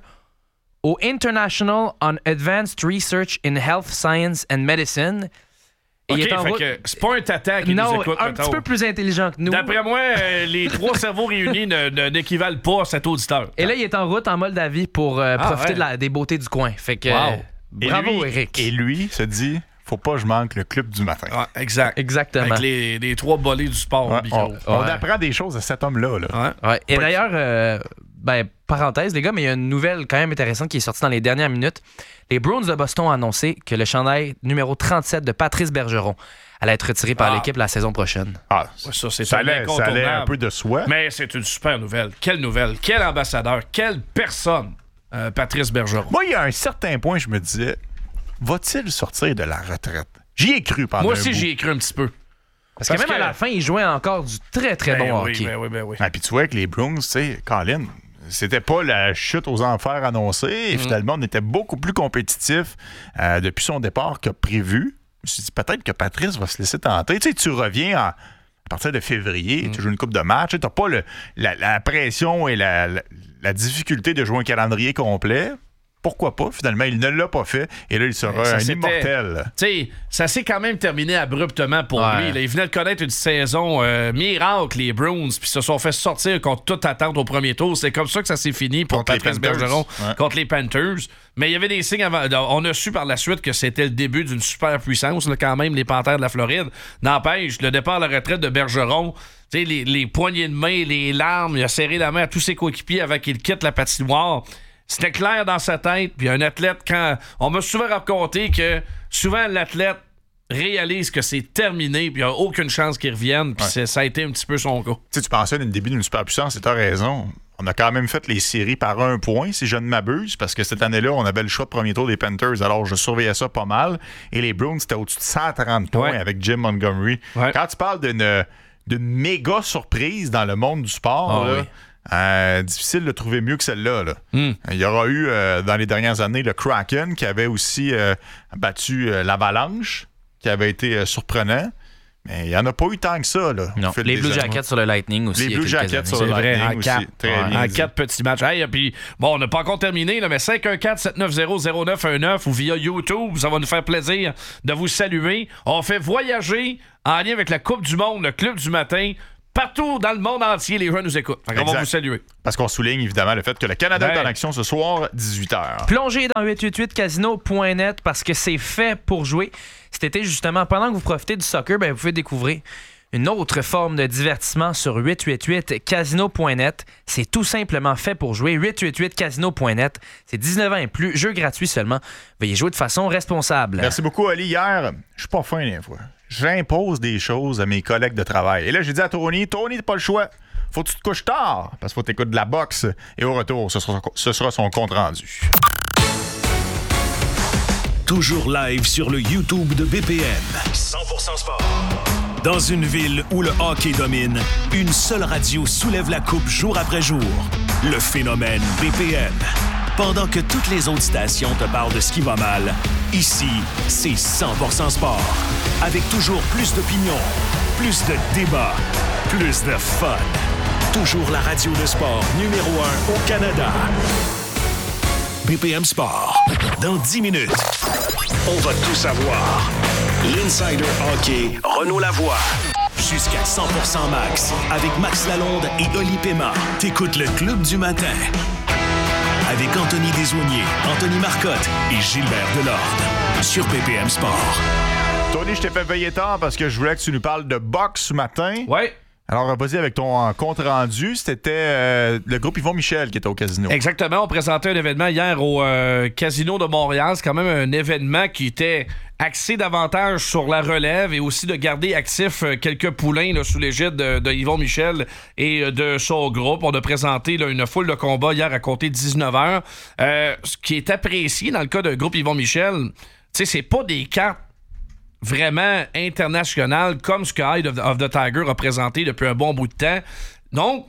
au International on Advanced Research in Health Science and Medicine. Et OK, il est en fait route- que c'est pas un tata qui Non, nous écoute, un mettons. petit peu plus intelligent que nous. D'après moi, euh, les trois cerveaux réunis ne- ne- n'équivalent pas à cet auditeur. Et là, il est en route en Moldavie pour euh, Ah, profiter ouais. de la, des beautés du coin. Fait que, Wow. euh, Et bravo, lui- Eric. Et lui se dit, faut pas que je manque le club du matin. Ouais, exact. Exactement. Avec les, les trois bolets du sport Ouais, au micro. on, on Ouais. apprend des choses à cet homme-là. Là. Ouais. Ouais. Et Pas d'ailleurs, euh, ben, parenthèse, les gars, mais il y a une nouvelle quand même intéressante qui est sortie dans les dernières minutes. Les Bruins de Boston ont annoncé que le chandail numéro trente-sept de Patrice Bergeron allait être retiré par Ah. l'équipe la saison prochaine. Ah, Ouais, ça, c'est ça, un allait, ça incontournable. allait un peu de soi. Mais c'est une super nouvelle. Quelle nouvelle. Quel ambassadeur. Quelle personne, euh, Patrice Bergeron. Moi, il y a un certain point, je me disais, va-t-il sortir de la retraite? J'y ai cru pendant Moi un aussi, bout. j'y ai cru un petit peu. Parce, que Parce même que- à la fin, il jouait encore du très, très Ben bon oui, hockey. ben oui, ben oui. Ah, puis tu vois que les Bruins, tu sais, Colin, c'était pas la chute aux enfers annoncée. Et finalement, on était beaucoup plus compétitif euh, depuis son départ que prévu. Je me suis dit, peut-être que Patrice va se laisser tenter. Tu sais, tu reviens en- à partir de février, tu joues une coupe de match, tu n'as pas le- la, la pression et la, la- la difficulté de jouer un calendrier complet. Pourquoi pas? Finalement, il ne l'a pas fait. Et là, il sera Ça, un c'était- immortel. Tu sais, ça s'est quand même terminé abruptement pour Ouais. lui. Là, il venait de connaître une saison euh, miracle, les Bruins, puis se sont fait sortir contre toute attente au premier tour. C'est comme ça que ça s'est fini pour Contre les Patrice Panthers. Bergeron Ouais. contre les Panthers. Mais il y avait des signes avant. On a su par la suite que c'était le début d'une super puissance, là, quand même, les Panthers de la Floride. N'empêche, le départ à la retraite de Bergeron, tu sais, les, les poignées de main, les larmes, il a serré la main à tous ses coéquipiers avant qu'il quitte la patinoire. C'était clair dans sa tête. Puis un athlète, quand. On m'a souvent raconté que souvent l'athlète réalise que c'est terminé, puis il n'y a aucune chance qu'il revienne. Puis Ouais. c'est- ça a été un petit peu son cas. Tu sais, tu pensais au début d'une superpuissance, et tu as raison. On a quand même fait les séries par un point, si je ne m'abuse, parce que cette année-là, on avait le choix de premier tour des Panthers. Alors, je surveillais ça pas mal. Et les Bruins, c'était au-dessus de cent trente points Ouais. avec Jim Montgomery. Ouais. Quand tu parles d'une, d'une méga surprise dans le monde du sport, Ah là, oui. euh, difficile de trouver mieux que celle-là. Là. Mm. Il y aura eu, euh, dans les dernières années, le Kraken qui avait aussi euh, battu euh, l'Avalanche, qui avait été euh, surprenant. Mais il n'y en a pas eu tant que ça. Là, non, les Blue Jackets sur le Lightning aussi. Les Blue Jackets sur c'est le vrai, Lightning en aussi. quatre, Très ouais, bien en dit. quatre petits matchs. Hey, puis, bon, on n'a pas encore terminé, là, mais cinq un quatre sept neuf zéro zéro neuf un neuf ou via YouTube, ça va nous faire plaisir de vous saluer. On fait voyager en lien avec la Coupe du Monde, le Club du matin. Partout dans le monde entier, les gens nous écoutent. On va vous saluer. Parce qu'on souligne évidemment le fait que le Canada ouais. est en action ce soir, dix-huit heures. Plongez dans huit huit huit casino point net parce que c'est fait pour jouer. Cet été, justement, pendant que vous profitez du soccer, ben, vous pouvez découvrir une autre forme de divertissement sur huit huit huit casino point net. C'est tout simplement fait pour jouer. huit huit huit casino point net. C'est dix-neuf ans et plus. Jeu gratuit seulement. Veuillez jouer de façon responsable. Merci beaucoup, Ali. Hier, je suis pas fin des fois. J'impose des choses à mes collègues de travail. Et là, j'ai dit à Tony, Tony, t'as pas le choix. Faut que tu te couches tard parce qu'il faut t'écouter de la boxe. Et au retour, ce sera, ce sera son compte rendu. Toujours live sur le YouTube de B P M. cent pour cent sport. Dans une ville où le hockey domine, une seule radio soulève la coupe jour après jour. Le phénomène B P M. Pendant que toutes les autres stations te parlent de ce qui va mal, ici, c'est cent pour cent sport. Avec toujours plus d'opinions, plus de débats, plus de fun. Toujours la radio de sport numéro un au Canada. B P M Sport. Dans dix minutes, on va tout savoir. L'Insider Hockey, Renaud Lavoie. Jusqu'à cent pour cent max, avec Max Lalonde et Oli Pema. T'écoutes le Club du matin. Avec Anthony Desaulniers, Anthony Marcotte et Gilbert Delorde. Sur B P M Sport. Tony, je t'ai fait veiller tard parce que je voulais que tu nous parles de boxe ce matin. Ouais. Alors, vas-y avec ton euh, compte rendu. C'était euh, le groupe Yvon Michel qui était au casino. Exactement. On présentait un événement hier au euh, Casino de Montréal. C'est quand même un événement qui était axé davantage sur la relève et aussi de garder actifs euh, quelques poulains là, sous l'égide de, de Yvon Michel et euh, de son groupe. On a présenté là, une foule de combats hier à compter dix-neuf heures. Euh, ce qui est apprécié dans le cas de groupe Yvon Michel, tu sais, c'est pas des cartes vraiment international comme ce que Eye of the, of the Tiger a présenté depuis un bon bout de temps. Donc,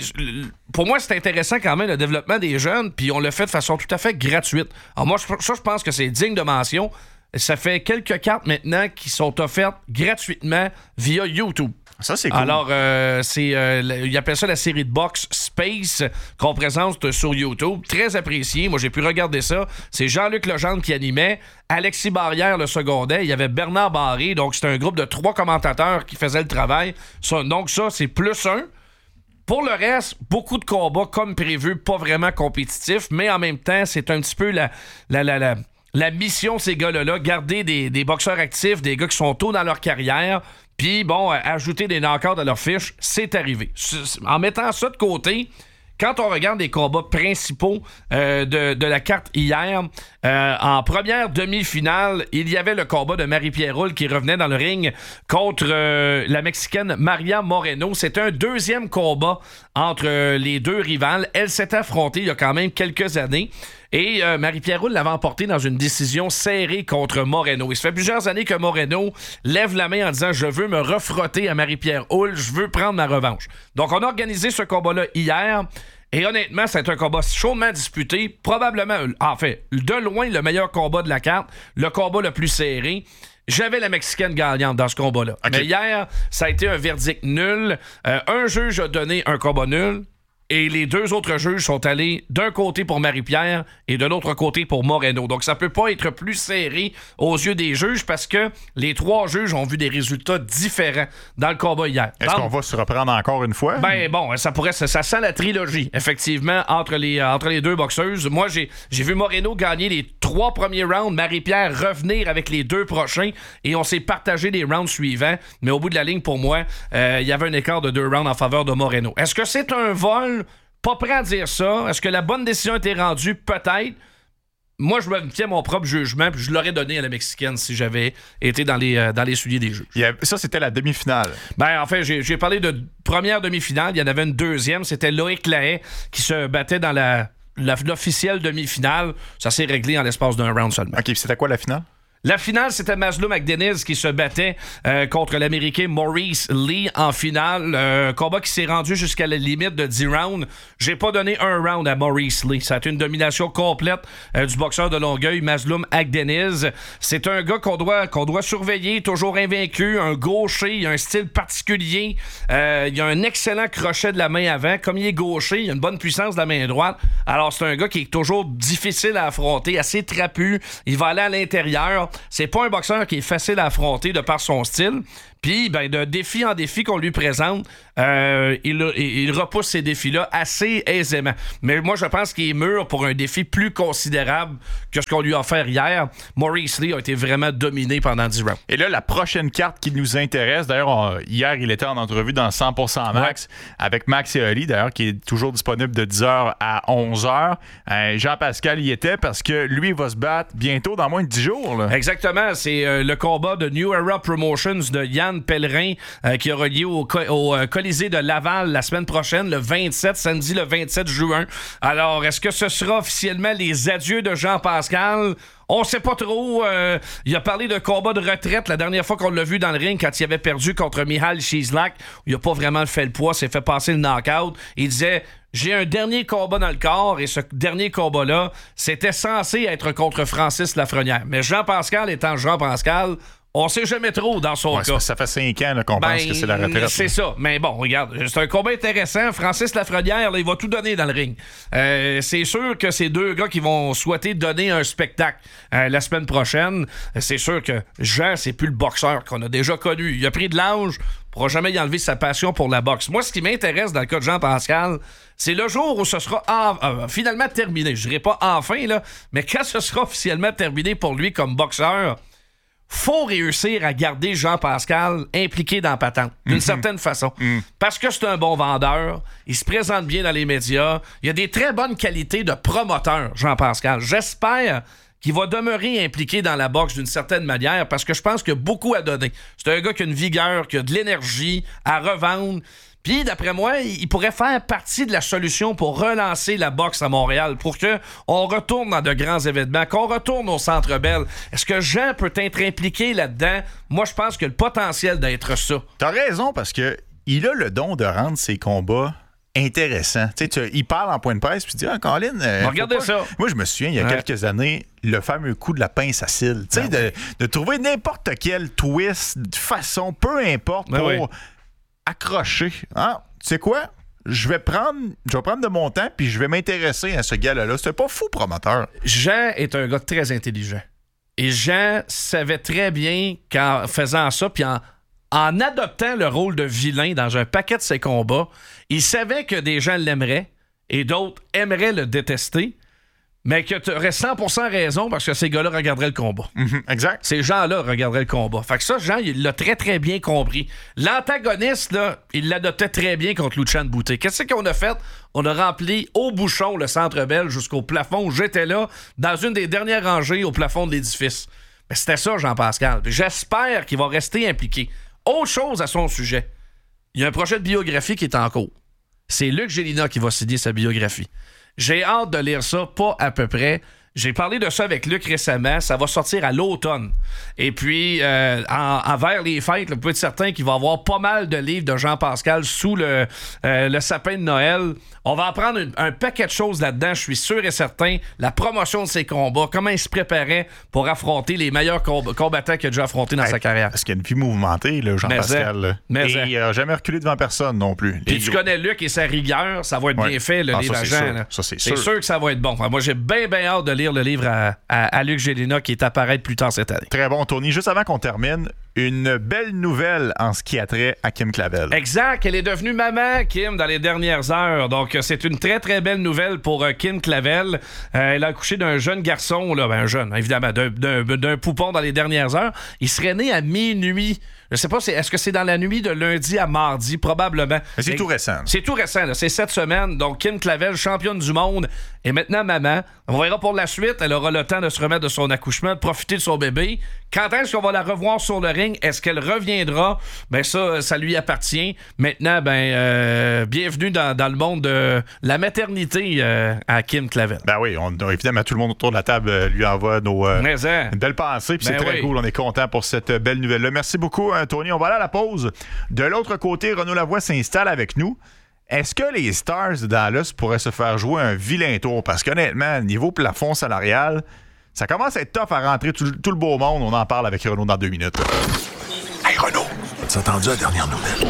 pour moi, c'est intéressant quand même le développement des jeunes, puis on le fait de façon tout à fait gratuite. Alors moi, ça, je pense que c'est digne de mention. Ça fait quelques cartes maintenant qui sont offertes gratuitement via YouTube. Ça, c'est cool. Alors, euh, c'est, euh, ils appellent ça la série de boxe Space qu'on présente sur YouTube. Très apprécié. Moi, j'ai pu regarder ça. C'est Jean-Luc Legendre qui animait. Alexis Barrière le secondait. Il y avait Bernard Barré. Donc, c'était un groupe de trois commentateurs qui faisaient le travail. Ça, donc, ça, c'est plus un. Pour le reste, beaucoup de combats comme prévu, pas vraiment compétitifs, mais en même temps, c'est un petit peu la... la, la, la La mission de ces gars-là, garder des, des boxeurs actifs, des gars qui sont tôt dans leur carrière, puis bon, ajouter des knockouts à leur fiche, c'est arrivé. En mettant ça de côté, quand on regarde les combats principaux euh, de, de la carte hier, euh, en première demi-finale, il y avait le combat de Marie-Pierre Houle qui revenait dans le ring contre euh, la Mexicaine Maria Moreno. C'était un deuxième combat entre euh, les deux rivales. Elle s'était affrontée il y a quand même quelques années. Et euh, Marie-Pierre Houle l'avait emporté dans une décision serrée contre Moreno. Il se fait plusieurs années que Moreno lève la main en disant « Je veux me refrotter à Marie-Pierre Houle, je veux prendre ma revanche ». Donc, on a organisé ce combat-là hier. Et honnêtement, c'est un combat chaudement disputé. Probablement, en fait, de loin, le meilleur combat de la carte. Le combat le plus serré. J'avais la Mexicaine gagnante dans ce combat-là. Okay. Mais hier, ça a été un verdict nul. Euh, un juge a donné un combat nul. Et les deux autres juges sont allés d'un côté pour Marie-Pierre et de l'autre côté pour Moreno. Donc, ça peut pas être plus serré aux yeux des juges parce que les trois juges ont vu des résultats différents dans le combat hier. Est-ce Donc, qu'on va se reprendre encore une fois? Ben bon, ça pourrait, ça, ça sent la trilogie, effectivement, entre les, entre les deux boxeuses. Moi, j'ai, j'ai vu Moreno gagner les trois premiers rounds, Marie-Pierre revenir avec les deux prochains et on s'est partagé les rounds suivants. Mais au bout de la ligne, pour moi, euh, il y avait un écart de deux rounds en faveur de Moreno. Est-ce que c'est un vol? Pas prêt à dire ça. Est-ce que la bonne décision a été rendue? Peut-être. Moi, je me tiens mon propre jugement, puis je l'aurais donné à la Mexicaine si j'avais été dans les, euh, dans les souliers des juges. Yeah, ça, c'était la demi-finale. Ben, en fait, j'ai, j'ai parlé de première demi-finale. Il y en avait une deuxième. C'était Loïc Lahaye qui se battait dans la, la, l'officielle demi-finale. Ça s'est réglé en l'espace d'un round seulement. OK, c'était quoi la finale? La finale, c'était Masloum Agdeniz qui se battait euh, contre l'Américain Maurice Lee en finale. Euh, un combat qui s'est rendu jusqu'à la limite de dix rounds. J'ai pas donné un round à Maurice Lee. Ça a été une domination complète euh, du boxeur de Longueuil, Masloum Agdeniz. C'est un gars qu'on doit, qu'on doit surveiller, toujours invaincu, un gaucher, il a un style particulier. Euh, il a un excellent crochet de la main avant. Comme il est gaucher, il a une bonne puissance de la main droite. Alors, c'est un gars qui est toujours difficile à affronter, assez trapu. Il va aller à l'intérieur. C'est pas un boxeur qui est facile à affronter de par son style. Puis, ben, de défi en défi qu'on lui présente, euh, il, il repousse ces défis-là assez aisément. Mais moi, je pense qu'il est mûr pour un défi plus considérable que ce qu'on lui a offert hier. Maurice Lee a été vraiment dominé pendant dix rounds. Et là, la prochaine carte qui nous intéresse, d'ailleurs, on, hier, il était en entrevue dans cent pour cent Max ouais. avec Max et Oli, d'ailleurs, qui est toujours disponible de dix heures à onze heures. Euh, Jean-Pascal y était parce que lui, il va se battre bientôt dans moins de dix jours. Là. Exactement. C'est euh, le combat de New Era Promotions de Yann Pellerin euh, qui aura lieu au, au euh, Colisée de Laval la semaine prochaine, le vingt-sept, samedi le vingt-sept juin. Alors, est-ce que ce sera officiellement les adieux de Jean-Pascal? On sait pas trop. Euh, il a parlé de combat de retraite la dernière fois qu'on l'a vu dans le ring quand il avait perdu contre Michal Chislak. Il a pas vraiment fait le poids, s'est fait passer le knockout. Il disait... J'ai un dernier combat dans le corps et ce dernier combat-là, c'était censé être contre Francis Lafrenière. Mais Jean-Pascal étant Jean-Pascal, on sait jamais trop dans son ouais, cas. Ça fait cinq ans là, qu'on ben, pense que c'est la retraite. C'est là. ça. Mais bon, regarde, c'est un combat intéressant. Francis Lafrenière, là, il va tout donner dans le ring. Euh, c'est sûr que c'est deux gars qui vont souhaiter donner un spectacle euh, la semaine prochaine. C'est sûr que Jean, c'est plus le boxeur qu'on a déjà connu. Il a pris de l'âge. Il ne pourra jamais y enlever sa passion pour la boxe. Moi, ce qui m'intéresse dans le cas de Jean-Pascal, c'est le jour où ce sera en, euh, finalement terminé. Je dirais pas enfin, là, mais quand ce sera officiellement terminé pour lui comme boxeur, faut réussir à garder Jean-Pascal impliqué dans la patente, d'une mm-hmm. certaine façon. Mm. Parce que c'est un bon vendeur, il se présente bien dans les médias, il a des très bonnes qualités de promoteur, Jean-Pascal. J'espère qu'il va demeurer impliqué dans la boxe d'une certaine manière parce que je pense qu'il a beaucoup à donner. C'est un gars qui a une vigueur, qui a de l'énergie à revendre. Puis, d'après moi, il pourrait faire partie de la solution pour relancer la boxe à Montréal, pour qu'on retourne dans de grands événements, qu'on retourne au Centre Bell. Est-ce que Jean peut être impliqué là-dedans? Moi, je pense qu'il a le potentiel d'être ça. T'as raison, parce que il a le don de rendre ses combats intéressants. Tu sais, tu, il parle en point de presse, puis il dit « Ah, Colin, euh, regardez ça. » Moi, je me souviens, il y a ouais. quelques années, le fameux coup de la pince à cils. Tu sais, ben, de, de trouver n'importe quel twist, de façon, peu importe, ben, pour... Oui. accroché. Ah, tu sais quoi? Je vais prendre je vais prendre de mon temps puis je vais m'intéresser à ce gars-là. C'est pas fou, promoteur. Jean est un gars très intelligent. Et Jean savait très bien qu'en faisant ça, puis en, en adoptant le rôle de vilain dans un paquet de ses combats, il savait que des gens l'aimeraient et d'autres aimeraient le détester. Mais que tu aurais cent pour cent raison parce que ces gars-là regarderaient le combat. Mm-hmm, exact. Ces gens-là regarderaient le combat. Fait que ça, Jean, il l'a très, très bien compris. L'antagoniste, là, il l'adoptait très bien contre Luchan Boutet. Qu'est-ce qu'on a fait? On a rempli au bouchon le Centre Bell jusqu'au plafond où j'étais là, dans une des dernières rangées au plafond de l'édifice. Mais c'était ça, Jean-Pascal. Puis j'espère qu'il va rester impliqué. Autre chose à son sujet. Il y a un projet de biographie qui est en cours. C'est Luc Gélina qui va signer sa biographie. J'ai hâte de lire ça, pas à peu près. J'ai parlé de ça avec Luc récemment. Ça va sortir à l'automne. Et puis, euh, en, envers les fêtes, là, vous pouvez être certain qu'il va y avoir pas mal de livres de Jean-Pascal sous le, euh, le sapin de Noël. On va apprendre un, un paquet de choses là-dedans, je suis sûr et certain. La promotion de ses combats, comment il se préparait pour affronter les meilleurs comb- combattants qu'il a déjà affrontés dans hey, sa carrière. Parce qu'il y a une vie mouvementée, là, Jean-Pascal. Là. Mais et il n'a jamais reculé devant personne non plus. Puis tu connais Luc et sa rigueur, ça va être ouais. bien fait, le ah, livre à Jean. Là. Ça, c'est c'est sûr. sûr que ça va être bon. Enfin, moi, j'ai bien, bien hâte de lire le livre à, à, à Luc Gélina qui est à paraître plus tard cette année. Très bon, Tony. Juste avant qu'on termine, une belle nouvelle en ce qui a trait à Kim Clavel. Exact. Elle est devenue maman, Kim, dans les dernières heures. Donc, c'est une très, très belle nouvelle pour euh, Kim Clavel. Euh, elle a accouché d'un jeune garçon, là, ben, un jeune, évidemment, d'un, d'un, d'un poupon dans les dernières heures. Il serait né à minuit. Je sais pas, c'est, est-ce que c'est dans la nuit de lundi à mardi? Probablement. Mais c'est Et, tout récent. C'est tout récent, là. C'est cette semaine. Donc, Kim Clavel, championne du monde, est maintenant maman. On verra pour la suite. Elle aura le temps de se remettre de son accouchement, de profiter de son bébé. Quand est-ce qu'on va la revoir sur le ring? ligne. Est-ce qu'elle reviendra? Ben ça, ça lui appartient. Maintenant, ben euh, bienvenue dans, dans le monde de la maternité euh, à Kim Clavel. Ben oui, on, on, évidemment, tout le monde autour de la table euh, lui envoie nos euh, Mais, hein? belles pensées, puis Ben c'est très oui. cool. On est content pour cette belle nouvelle-là. Merci beaucoup, hein, Tony. On va aller à la pause. De l'autre côté, Renaud Lavoie s'installe avec nous. Est-ce que les Stars de Dallas pourraient se faire jouer un vilain tour? Parce qu'honnêtement, niveau plafond salarial, ça commence à être tough à rentrer tout, tout le beau monde. On en parle avec Renaud dans deux minutes. Hey Renaud, as entendu la dernière nouvelle?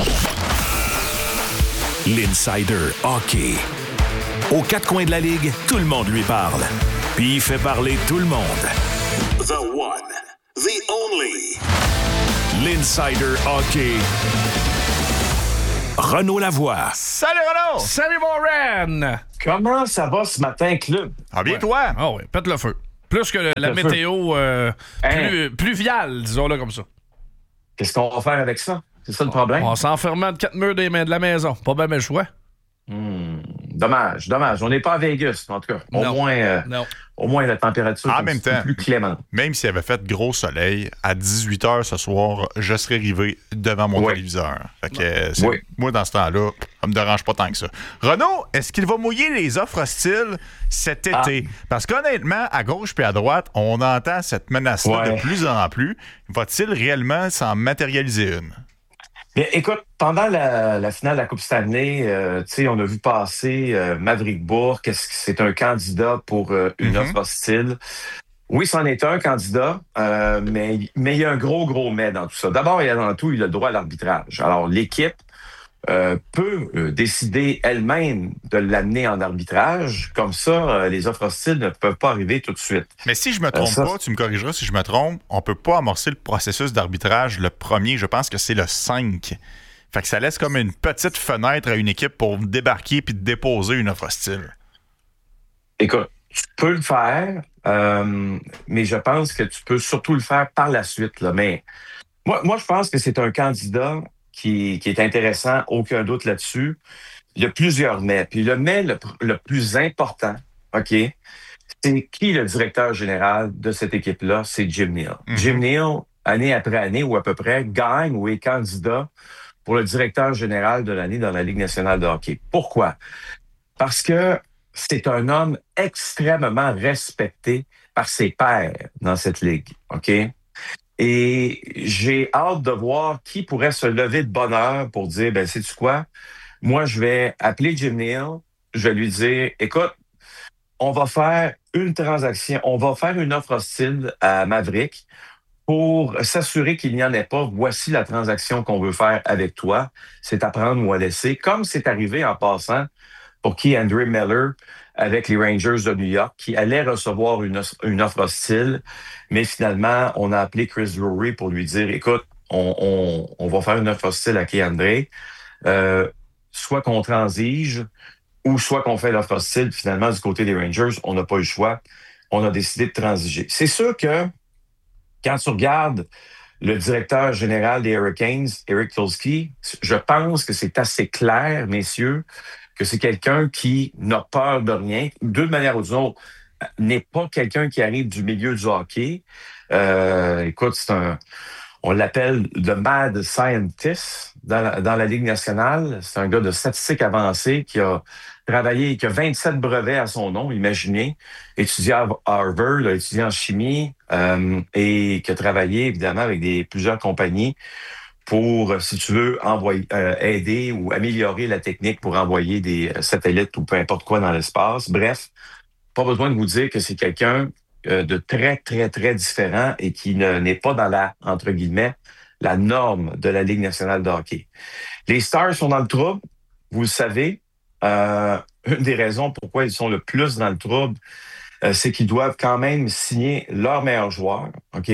L'Insider Hockey. Aux quatre coins de la Ligue, tout le monde lui parle. Puis il fait parler tout le monde. The one, the only. L'Insider Hockey. Renaud Lavoie. Salut Renaud! Salut mon Ren! Comment ça va ce matin, club? Ah bien Ouais. toi? Ah oui, pète le feu. Plus que le- la le feu. météo euh, Hein? plus, pluviale, disons-le comme ça. Qu'est-ce qu'on va faire avec ça? C'est ça le problème? On s'enferme de quatre murs des mains de la maison. Pas bien le choix. Hmm, dommage, dommage. On n'est pas à Vegas, en tout cas. Au Non. moins, euh, Non. au moins la température En est même temps. plus clémente. Même s'il avait fait gros soleil, à dix-huit heures ce soir, je serais arrivé devant mon Oui. téléviseur. Fait que, euh, c'est- Oui. moi, dans ce temps-là, ça me dérange pas tant que ça. Renaud, est-ce qu'il va mouiller les offres hostiles cet Ah. été? Parce qu'honnêtement, à gauche puis à droite, on entend cette menace-là Ouais. de plus en plus. Va-t-il réellement s'en matérialiser une? Bien, écoute, pendant la, la finale de la Coupe Stanley, euh, tu sais, on a vu passer euh, Maverick Bourque. Est-ce que c'est un candidat pour euh, une Mhm. offre hostile? Oui, c'en est un candidat, euh, mais mais il y a un gros, gros mais dans tout ça. D'abord, il y a dans tout, il a le droit à l'arbitrage. Alors, l'équipe euh, peut euh, décider elle-même de l'amener en arbitrage. Comme ça, euh, les offres hostiles ne peuvent pas arriver tout de suite. Mais si je me trompe ça, pas, tu me corrigeras si je me trompe, on peut pas amorcer le processus d'arbitrage le premier, je pense que c'est le cinq. Fait que ça laisse comme une petite fenêtre à une équipe pour débarquer puis déposer une offre hostile. Écoute, tu peux le faire, euh, mais je pense que tu peux surtout le faire par la suite. Là. Mais moi, moi, je pense que c'est un candidat qui, qui est intéressant, aucun doute là-dessus. Il y a plusieurs mais. Puis le mais le, pr- le plus important, OK, c'est qui le directeur général de cette équipe-là? C'est Jim Neal. Mhm. Jim Neal, année après année ou à peu près, gagne ou est candidat pour le directeur général de l'année dans la Ligue nationale de hockey. Pourquoi? Parce que c'est un homme extrêmement respecté par ses pairs dans cette ligue, OK? Et j'ai hâte de voir qui pourrait se lever de bonne heure pour dire, ben, sais-tu quoi? Moi, je vais appeler Jim Neal, je vais lui dire, écoute, on va faire une transaction, on va faire une offre hostile à Maverick pour s'assurer qu'il n'y en ait pas. Voici la transaction qu'on veut faire avec toi. C'est à prendre ou à laisser, comme c'est arrivé en passant pour qui Andrew Miller avec les Rangers de New York, qui allait recevoir une, une offre hostile, mais finalement, on a appelé Chris Drury pour lui dire, écoute, on, on, on va faire une offre hostile à Key-André, euh, soit qu'on transige, ou soit qu'on fait l'offre hostile. Finalement, du côté des Rangers, on n'a pas eu le choix. On a décidé de transiger. C'est sûr que quand tu regardes le directeur général des Hurricanes, Eric Tulsky, je pense que c'est assez clair, messieurs, que c'est quelqu'un qui n'a peur de rien. D'une manière ou d'une autre, n'est pas quelqu'un qui arrive du milieu du hockey. Euh, écoute, c'est un... On l'appelle le mad scientist dans la, dans la Ligue nationale. C'est un gars de statistiques avancées qui a travaillé, qui a vingt-sept brevets à son nom, imaginez. Étudié à Harvard, a étudié en chimie euh, et qui a travaillé évidemment avec des, plusieurs compagnies pour, si tu veux, envoyer, euh, aider ou améliorer la technique pour envoyer des satellites ou peu importe quoi dans l'espace. Bref, pas besoin de vous dire que c'est quelqu'un euh, de très, très, très différent et qui ne, n'est pas dans la, entre guillemets, la norme de la Ligue nationale de hockey. Les Stars sont dans le trouble, vous le savez. Euh, une des raisons pourquoi ils sont le plus dans le trouble, euh, c'est qu'ils doivent quand même signer leur meilleur joueur, OK?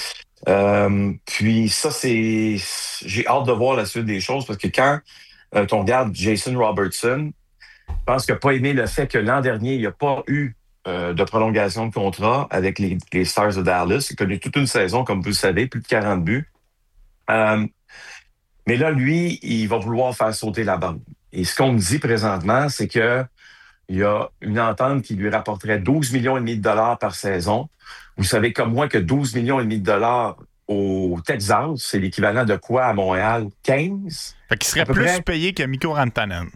Euh, puis ça, c'est... J'ai hâte de voir la suite des choses parce que quand euh, on regarde Jason Robertson, je pense qu'il n'a pas aimé le fait que l'an dernier, il n'y a pas eu euh, de prolongation de contrat avec les, les Stars de Dallas. Il a connu toute une saison, comme vous le savez, plus de quarante buts. Euh, mais là, lui, il va vouloir faire sauter la bande. Et ce qu'on me dit présentement, c'est que il y a une entente qui lui rapporterait douze millions et demi de dollars par saison. Vous savez comme moi que douze millions et demi de dollars, au Texas, c'est l'équivalent de quoi à Montréal? quinze? Fait qu'il serait À peu plus près. payé que Mikko Rantanen.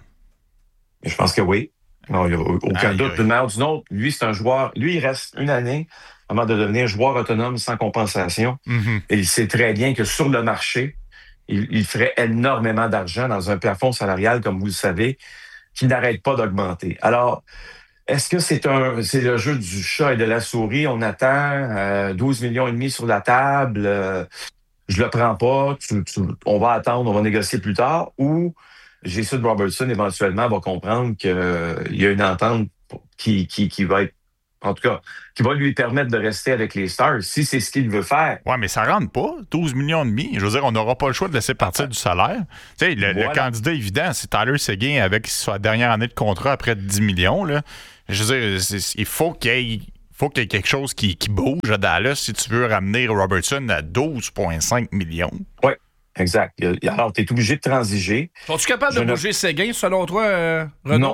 Je pense que oui. Non, il n'y a aucun Aïe, doute aïe. d'une manière ou d'une autre. Lui, c'est un joueur. Lui, il reste une année avant de devenir joueur autonome sans compensation. Mhm. Et il sait très bien que sur le marché, il, il ferait énormément d'argent dans un plafond salarial, comme vous le savez, qui n'arrête pas d'augmenter. Alors, est-ce que c'est un c'est le jeu du chat et de la souris? On attend euh, douze millions et demi sur la table. Euh, je le prends pas. Tu- tu- on va attendre, on va négocier plus tard. Ou Jason Robertson, éventuellement, va comprendre qu'il y a une entente qui, qui, qui va être, en tout cas, qui va lui permettre de rester avec les Stars, si c'est ce qu'il veut faire. Ouais, mais ça rentre pas. douze millions et demi. Je veux dire, on n'aura pas le choix de laisser partir du salaire. Tu sais, le, Voilà. le candidat évident, c'est Tyler Seguin avec sa dernière année de contrat après dix millions. Là. Je veux dire, c'est- il faut qu'il y ait, faut qu'il y ait quelque chose qui, qui bouge à Dallas si tu veux ramener Robertson à douze virgule cinq millions. Oui, exact. Alors, tu es obligé de transiger. Sont-tu capable Je de ne- bouger Séguin, selon toi, euh, Renaud? Non.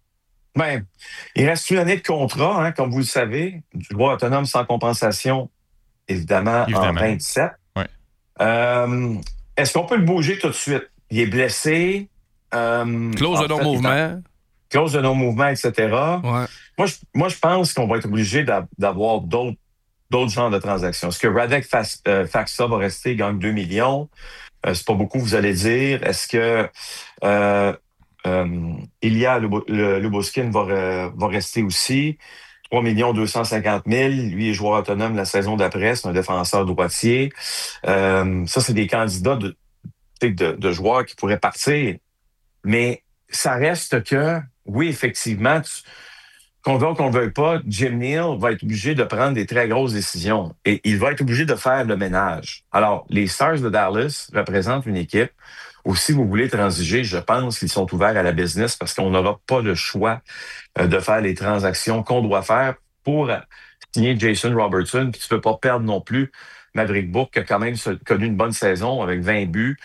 Ben, il reste une année de contrat, hein, comme vous le savez, du droit autonome sans compensation, évidemment, Évidemment. en vingt-sept. Ouais. Euh, est-ce qu'on peut le bouger tout de suite? Il est blessé. Euh, Clause en de fait, non-mouvement. Clause de non-mouvement, et cetera. Ouais. Moi, je, moi, je pense qu'on va être obligé d'a- d'avoir d'autres d'autres genres de transactions. Est-ce que Radek Fas- euh, Faksa va rester, gagne deux millions? Euh, c'est pas beaucoup, vous allez dire. Est-ce que euh, euh, Ilya Lubo- le- Luboskin va, re- va rester aussi? trois millions deux cent cinquante mille. Lui est joueur autonome la saison d'après. C'est un défenseur droitier. Euh, ça, c'est des candidats de, de, de joueurs qui pourraient partir. Mais ça reste que, oui, effectivement, tu, qu'on veut ou qu'on ne veuille pas, Jim Neal va être obligé de prendre des très grosses décisions et il va être obligé de faire le ménage. Alors, les Stars de Dallas représentent une équipe où si vous voulez transiger, je pense qu'ils sont ouverts à la business parce qu'on n'aura pas le choix euh, de faire les transactions qu'on doit faire pour signer Jason Robertson. Puis tu peux pas perdre non plus Maverick Bourque, qui a quand même connu une bonne saison avec vingt buts.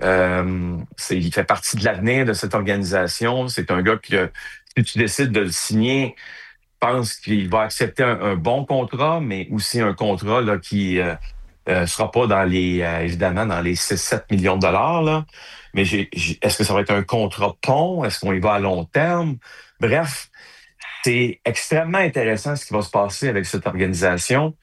Euh, c'est, il fait partie de l'avenir de cette organisation. C'est un gars qui, si tu décides de le signer, je pense qu'il va accepter un, un bon contrat, mais aussi un contrat là, qui euh, euh, sera pas dans les, euh, évidemment, dans les six sept millions de dollars. Là. Mais j'ai, j'ai, est-ce que ça va être un contrat pont? Est-ce qu'on y va à long terme? Bref, c'est extrêmement intéressant ce qui va se passer avec cette organisation.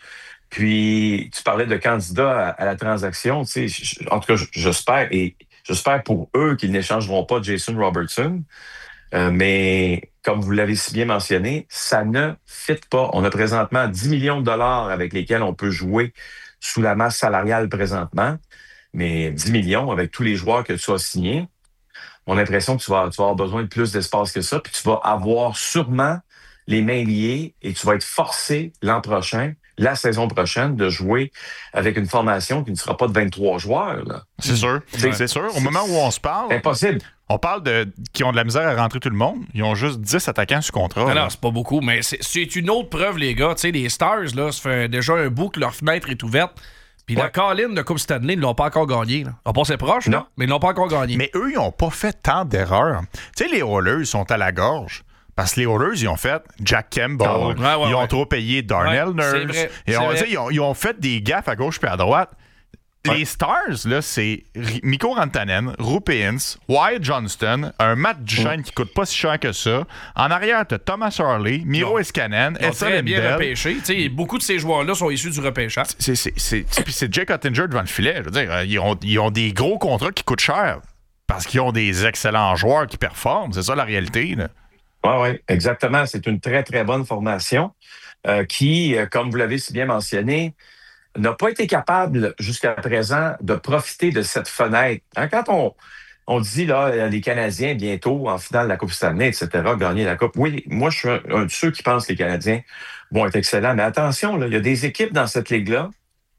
Puis, tu parlais de candidats à, à la transaction. Tu sais, je- en tout cas, j'espère, et j'espère pour eux qu'ils n'échangeront pas Jason Robertson. Euh, mais, comme vous l'avez si bien mentionné, ça ne fit pas. On a présentement dix millions de dollars avec lesquels on peut jouer sous la masse salariale présentement. Mais dix millions avec tous les joueurs que tu as signés, on a l'impression que tu vas, tu vas avoir besoin de plus d'espace que ça. Puis tu vas avoir sûrement les mains liées et tu vas être forcé l'an prochain, la saison prochaine, de jouer avec une formation qui ne sera pas de vingt-trois joueurs. Là. C'est sûr. C'est- C'est sûr. Au moment où on se parle, Impossible. on parle de qui ont de la misère à rentrer tout le monde. Ils ont juste dix attaquants sous contrat. Non, là. non, c'est pas beaucoup, mais c'est, c'est une autre preuve, les gars. Tu sais, les Stars, là, ça fait déjà un bout que leur fenêtre est ouverte. Puis la Ouais. Colline de Coupe Stanley, ils l'ont pas encore gagné. Là. On passait proche, Non. là, mais ils l'ont pas encore gagné. Mais eux, ils n'ont pas fait tant d'erreurs. Tu sais, les Oilers sont à la gorge. Parce que les Oilers, ils ont fait Jack Campbell. Ah ouais. Ouais, ouais, ils ont ouais. trop payé Darnell Ouais, Nurse. c'est vrai, Ils, c'est ont, vrai. tu sais, ils, ont, ils ont fait des gaffes à gauche puis à droite. Les Stars, là, c'est R- Mikko Rantanen, Roope Hintz, Wyatt Johnston, un Matt Duchene qui coûte pas si cher que ça. En arrière, t'as Thomas Harley, Miro Non. Escanen, Ils ont Essa très bien Lindell. repêché. Tu sais, beaucoup de ces joueurs-là sont issus du repêchage. C'est, c'est, c'est, puis c'est Jake Ottinger devant le filet. Je veux dire, euh, ils ont, ils ont des gros contrats qui coûtent cher parce qu'ils ont des excellents joueurs qui performent. C'est ça la réalité. Là. Oui, oui, exactement. C'est une très, très bonne formation euh, qui, euh, comme vous l'avez si bien mentionné, n'a pas été capable jusqu'à présent de profiter de cette fenêtre. Hein, quand on, on dit là, les Canadiens bientôt en finale de la Coupe Stanley, et cetera, gagner la Coupe, oui, moi je suis un, un de ceux qui pensent que les Canadiens vont être excellents. Mais attention, là, il y a des équipes dans cette ligue-là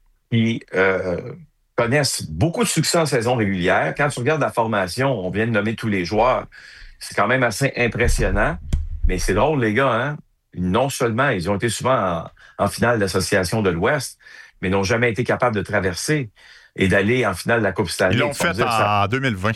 qui euh, connaissent beaucoup de succès en saison régulière. Quand tu regardes la formation, on vient de nommer tous les joueurs. C'est quand même assez impressionnant. Mais c'est drôle, les gars, hein? Non seulement ils ont été souvent en, en finale de l'Association de l'Ouest, mais n'ont jamais été capables de traverser et d'aller en finale de la Coupe Stanley. Ils l'ont Ça veut fait dire que ça- en deux mille vingt.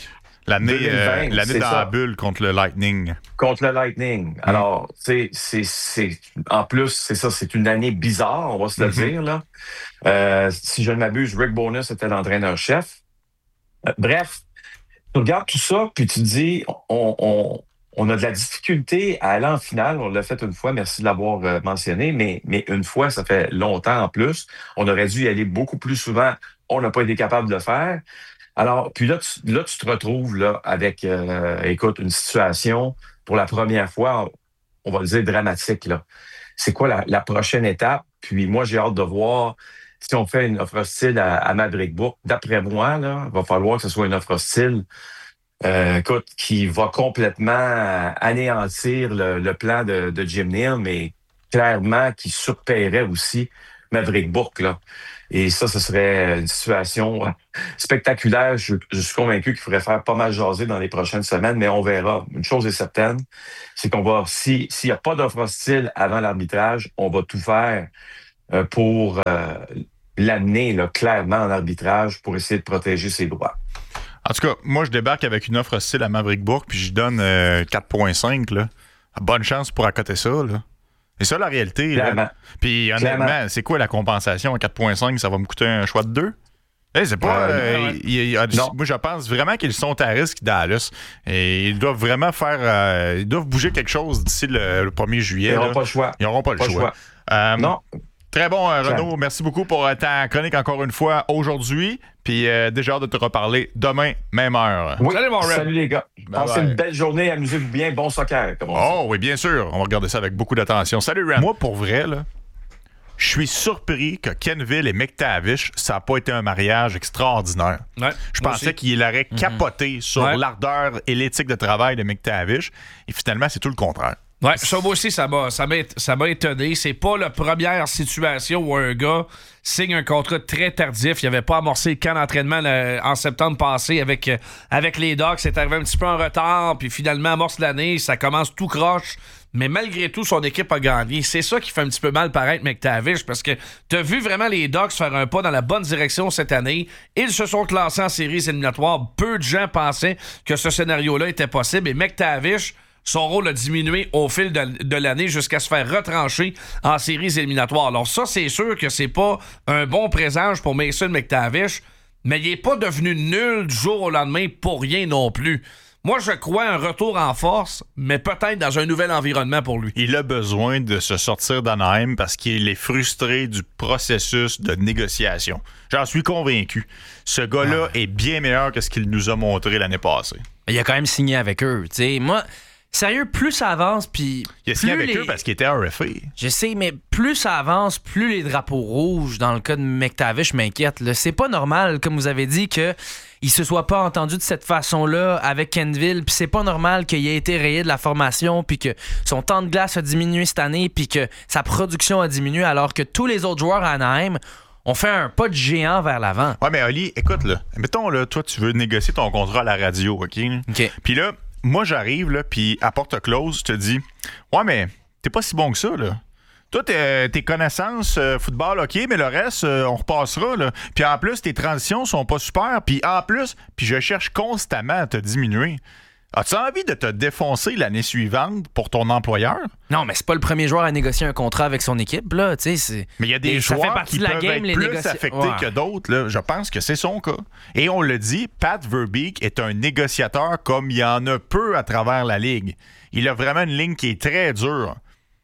L'année, deux mille vingt, euh, l'année c'est dans ça. la bulle contre le Lightning. Contre le Lightning. Alors, tu sais, c'est, c'est, en plus, c'est ça, c'est une année bizarre, on va se le Mm-hmm. dire, là. Euh, si je ne m'abuse, Rick Bowness était l'entraîneur-chef. Euh, bref, tu regardes tout ça, puis tu te dis, on, on, on a de la difficulté à aller en finale. On l'a fait une fois, merci de l'avoir euh, mentionné, mais, mais une fois, ça fait longtemps en plus. On aurait dû y aller beaucoup plus souvent. On n'a pas été capable de le faire. Alors, puis là, tu, là, tu te retrouves là avec, euh, écoute, une situation pour la première fois, on va le dire dramatique là. C'est quoi la, la prochaine étape? Puis moi, j'ai hâte de voir si on fait une offre hostile à, à Maverick Book. D'après moi, là, il va falloir que ce soit une offre hostile, euh, écoute, qui va complètement anéantir le, le plan de, de Jim Neal, mais clairement qui surpayerait aussi Maverick Book là. Et ça, ce serait une situation spectaculaire. Je, je suis convaincu qu'il faudrait faire pas mal jaser dans les prochaines semaines, mais on verra. Une chose est certaine, c'est qu'on va, si, s'il n'y a pas d'offre hostile avant l'arbitrage, on va tout faire euh, pour euh, l'amener là, clairement en arbitrage pour essayer de protéger ses droits. En tout cas, moi, je débarque avec une offre hostile à Maverick Bourque, puis je donne euh, quatre virgule cinq. Là. Bonne chance pour accoter ça. Là. C'est ça la réalité. Là. Clairement. Puis honnêtement, Clairement. c'est quoi la compensation à quatre virgule cinq? Ça va me coûter un choix de deux? Hey, c'est pas. Euh, euh, ouais. il- il- il- Non. moi, je pense vraiment qu'ils sont à risque, Dallas. Et ils doivent vraiment faire. euh, ils doivent bouger quelque chose d'ici le, le premier juillet. Ils n'auront là. pas le choix. Ils n'auront pas le Pas le choix. choix. Euh, Non. Très bon, euh, Claire. Renaud. Merci beaucoup pour euh, ta chronique encore une fois aujourd'hui. Puis euh, déjà hâte de te reparler demain, même heure. Oui. Salut, mon Red. Salut les gars. Bye Passez bye. une belle journée, amusez-vous bien, bon soccer, comme on dit. Oh oui, bien sûr. On va regarder ça avec beaucoup d'attention. Salut, Ren. Moi, pour vrai, là, je suis surpris que Kenville et McTavish, ça n'a pas été un mariage extraordinaire. Ouais, Je moi pensais aussi. qu'il aurait capoté sur Ouais. l'ardeur et l'éthique de travail de McTavish. Et finalement, c'est tout le contraire. Ouais, ça moi aussi, ça m'a, ça m'a, ça m'a étonné. C'est pas la première situation où un gars signe un contrat très tardif. Il avait pas amorcé le camp d'entraînement là, en septembre passé avec, euh, avec les Ducks. C'est arrivé un petit peu en retard, puis finalement, amorce l'année, ça commence tout croche. Mais malgré tout, son équipe a gagné. C'est ça qui fait un petit peu mal paraître McTavish, parce que t'as vu vraiment les Ducks faire un pas dans la bonne direction cette année. Ils se sont classés en séries éliminatoires. Peu de gens pensaient que ce scénario-là était possible. Et McTavish, son rôle a diminué au fil de, de l'année jusqu'à se faire retrancher en séries éliminatoires. Alors ça, c'est sûr que c'est pas un bon présage pour Mason McTavish, mais il est pas devenu nul du jour au lendemain pour rien non plus. Moi, je crois un retour en force, mais peut-être dans un nouvel environnement pour lui. Il a besoin de se sortir d'Anaheim parce qu'il est frustré du processus de négociation. J'en suis convaincu. Ce gars-là est bien meilleur que ce qu'il nous a montré l'année passée. Il a quand même signé avec eux. Tu sais, moi, sérieux, plus ça avance, puis. Il a signé plus avec les- eux parce qu'il était R F A. Je sais, mais plus ça avance, plus les drapeaux rouges, dans le cas de McTavish, m'inquiètent. là. C'est pas normal, comme vous avez dit, que il se soit pas entendu de cette façon-là avec Kenville, puis c'est pas normal qu'il ait été rayé de la formation, puis que son temps de glace a diminué cette année, puis que sa production a diminué, alors que tous les autres joueurs à Anaheim ont fait un pas de géant vers l'avant. Ouais, mais Oli, écoute, là, mettons, là, toi, tu veux négocier ton contrat à la radio, OK? OK. Puis là, moi, j'arrive, là, puis à porte close, je te dis, ouais, mais t'es pas si bon que ça, là. Toi, t'es- tes connaissances, euh, football, OK, mais le reste, euh, on repassera, là. Puis en plus, tes transitions sont pas super. Puis en plus, puis je cherche constamment à te diminuer. As-tu envie de te défoncer l'année suivante pour ton employeur? Non, mais c'est pas le premier joueur à négocier un contrat avec son équipe, là. Tu sais, c'est. Mais il y a des Et ça fait joueurs partie qui de la peuvent game, être les plus négocia- affectés Ouais. que d'autres. Là. Je pense que c'est son cas. Et on le dit, Pat Verbeek est un négociateur comme il y en a peu à travers la Ligue. Il a vraiment une ligne qui est très dure.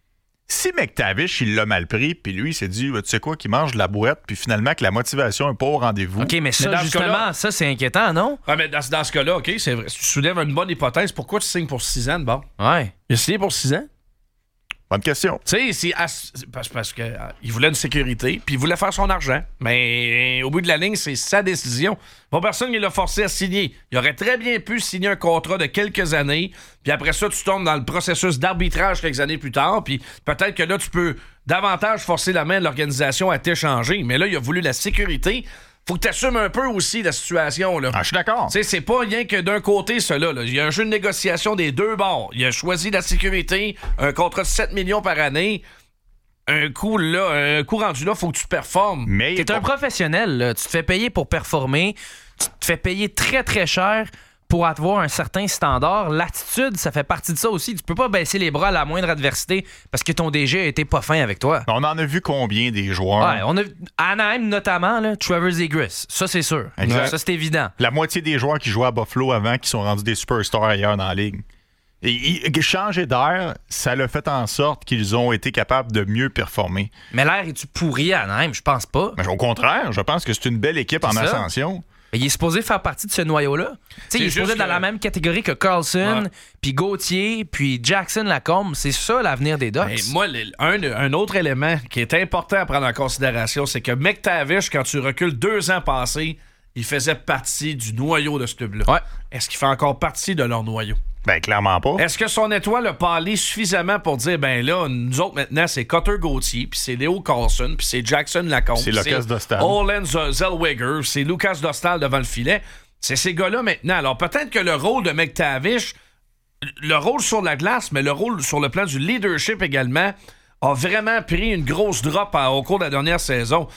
Si McTavish, il l'a mal pris, puis lui, il s'est dit, tu sais quoi, qu'il mange de la boîte, puis finalement que la motivation n'est pas au rendez-vous. OK, mais ça, dans ce justement, cas-là- ça, c'est inquiétant, non? Ah, mais dans, dans ce cas-là, OK, c'est vrai. Tu soulèves une bonne hypothèse. Pourquoi tu signes pour six ans de bord? Ouais. Il a signé pour six ans? Bonne question. Tu sais, c'est ass- parce, parce que euh, il voulait une sécurité, puis il voulait faire son argent. Mais euh, au bout de la ligne, c'est sa décision. Pas personne qui l'a forcé à signer. Il aurait très bien pu signer un contrat de quelques années, puis après ça, tu tombes dans le processus d'arbitrage quelques années plus tard, puis peut-être que là, tu peux davantage forcer la main de l'organisation à t'échanger. Mais là, il a voulu la sécurité. Faut que tu assumes un peu aussi la situation, là. Ah, je suis d'accord. Tu sais, c'est pas rien que d'un côté, cela. Là. Il y a un jeu de négociation des deux bords. Il a choisi la sécurité, un contrat de sept millions par année. Un coup, là, un coup rendu là, faut que tu performes. Mais T'es un professionnel, là. Tu te fais payer pour performer. Tu te fais payer très, très cher pour avoir un certain standard. L'attitude, ça fait partie de ça aussi. Tu peux pas baisser les bras à la moindre adversité parce que ton D G a été pas fin avec toi. On en a vu combien des joueurs? Ouais, on a Anaheim notamment, là, Trevor Zegras. Ça, c'est sûr. Exact. Ça, c'est évident. La moitié des joueurs qui jouaient à Buffalo avant qui sont rendus des superstars ailleurs dans la ligue. Et, et changer d'air, ça l'a fait en sorte qu'ils ont été capables de mieux performer. Mais l'air est-tu pourri à Anaheim? Je pense pas. Mais au contraire, je pense que c'est une belle équipe en ça. ascension. Mais il est supposé faire partie de ce noyau-là. T'sais, il est supposé être dans que... la même catégorie que Carlson, ouais. puis Gauthier, puis Jackson Lacombe. C'est ça l'avenir des Ducks. Mais moi, un, un autre élément qui est important à prendre en considération, c'est que McTavish, quand tu recules deux ans passés, il faisait partie du noyau de ce club-là. Ouais. Est-ce qu'il fait encore partie de leur noyau? Ben, clairement pas. Est-ce que son étoile a parlé suffisamment pour dire, ben là, nous autres, maintenant, c'est Cutter Gauthier, puis c'est Léo Carlson, puis c'est Jackson Lacombe, c'est Lucas Dostal. Olen Zellweger, c'est Lucas Dostal devant le filet. C'est ces gars-là maintenant. Alors, peut-être que le rôle de McTavish, le rôle sur la glace, mais le rôle sur le plan du leadership également, a vraiment pris une grosse drop à, au cours de la dernière saison.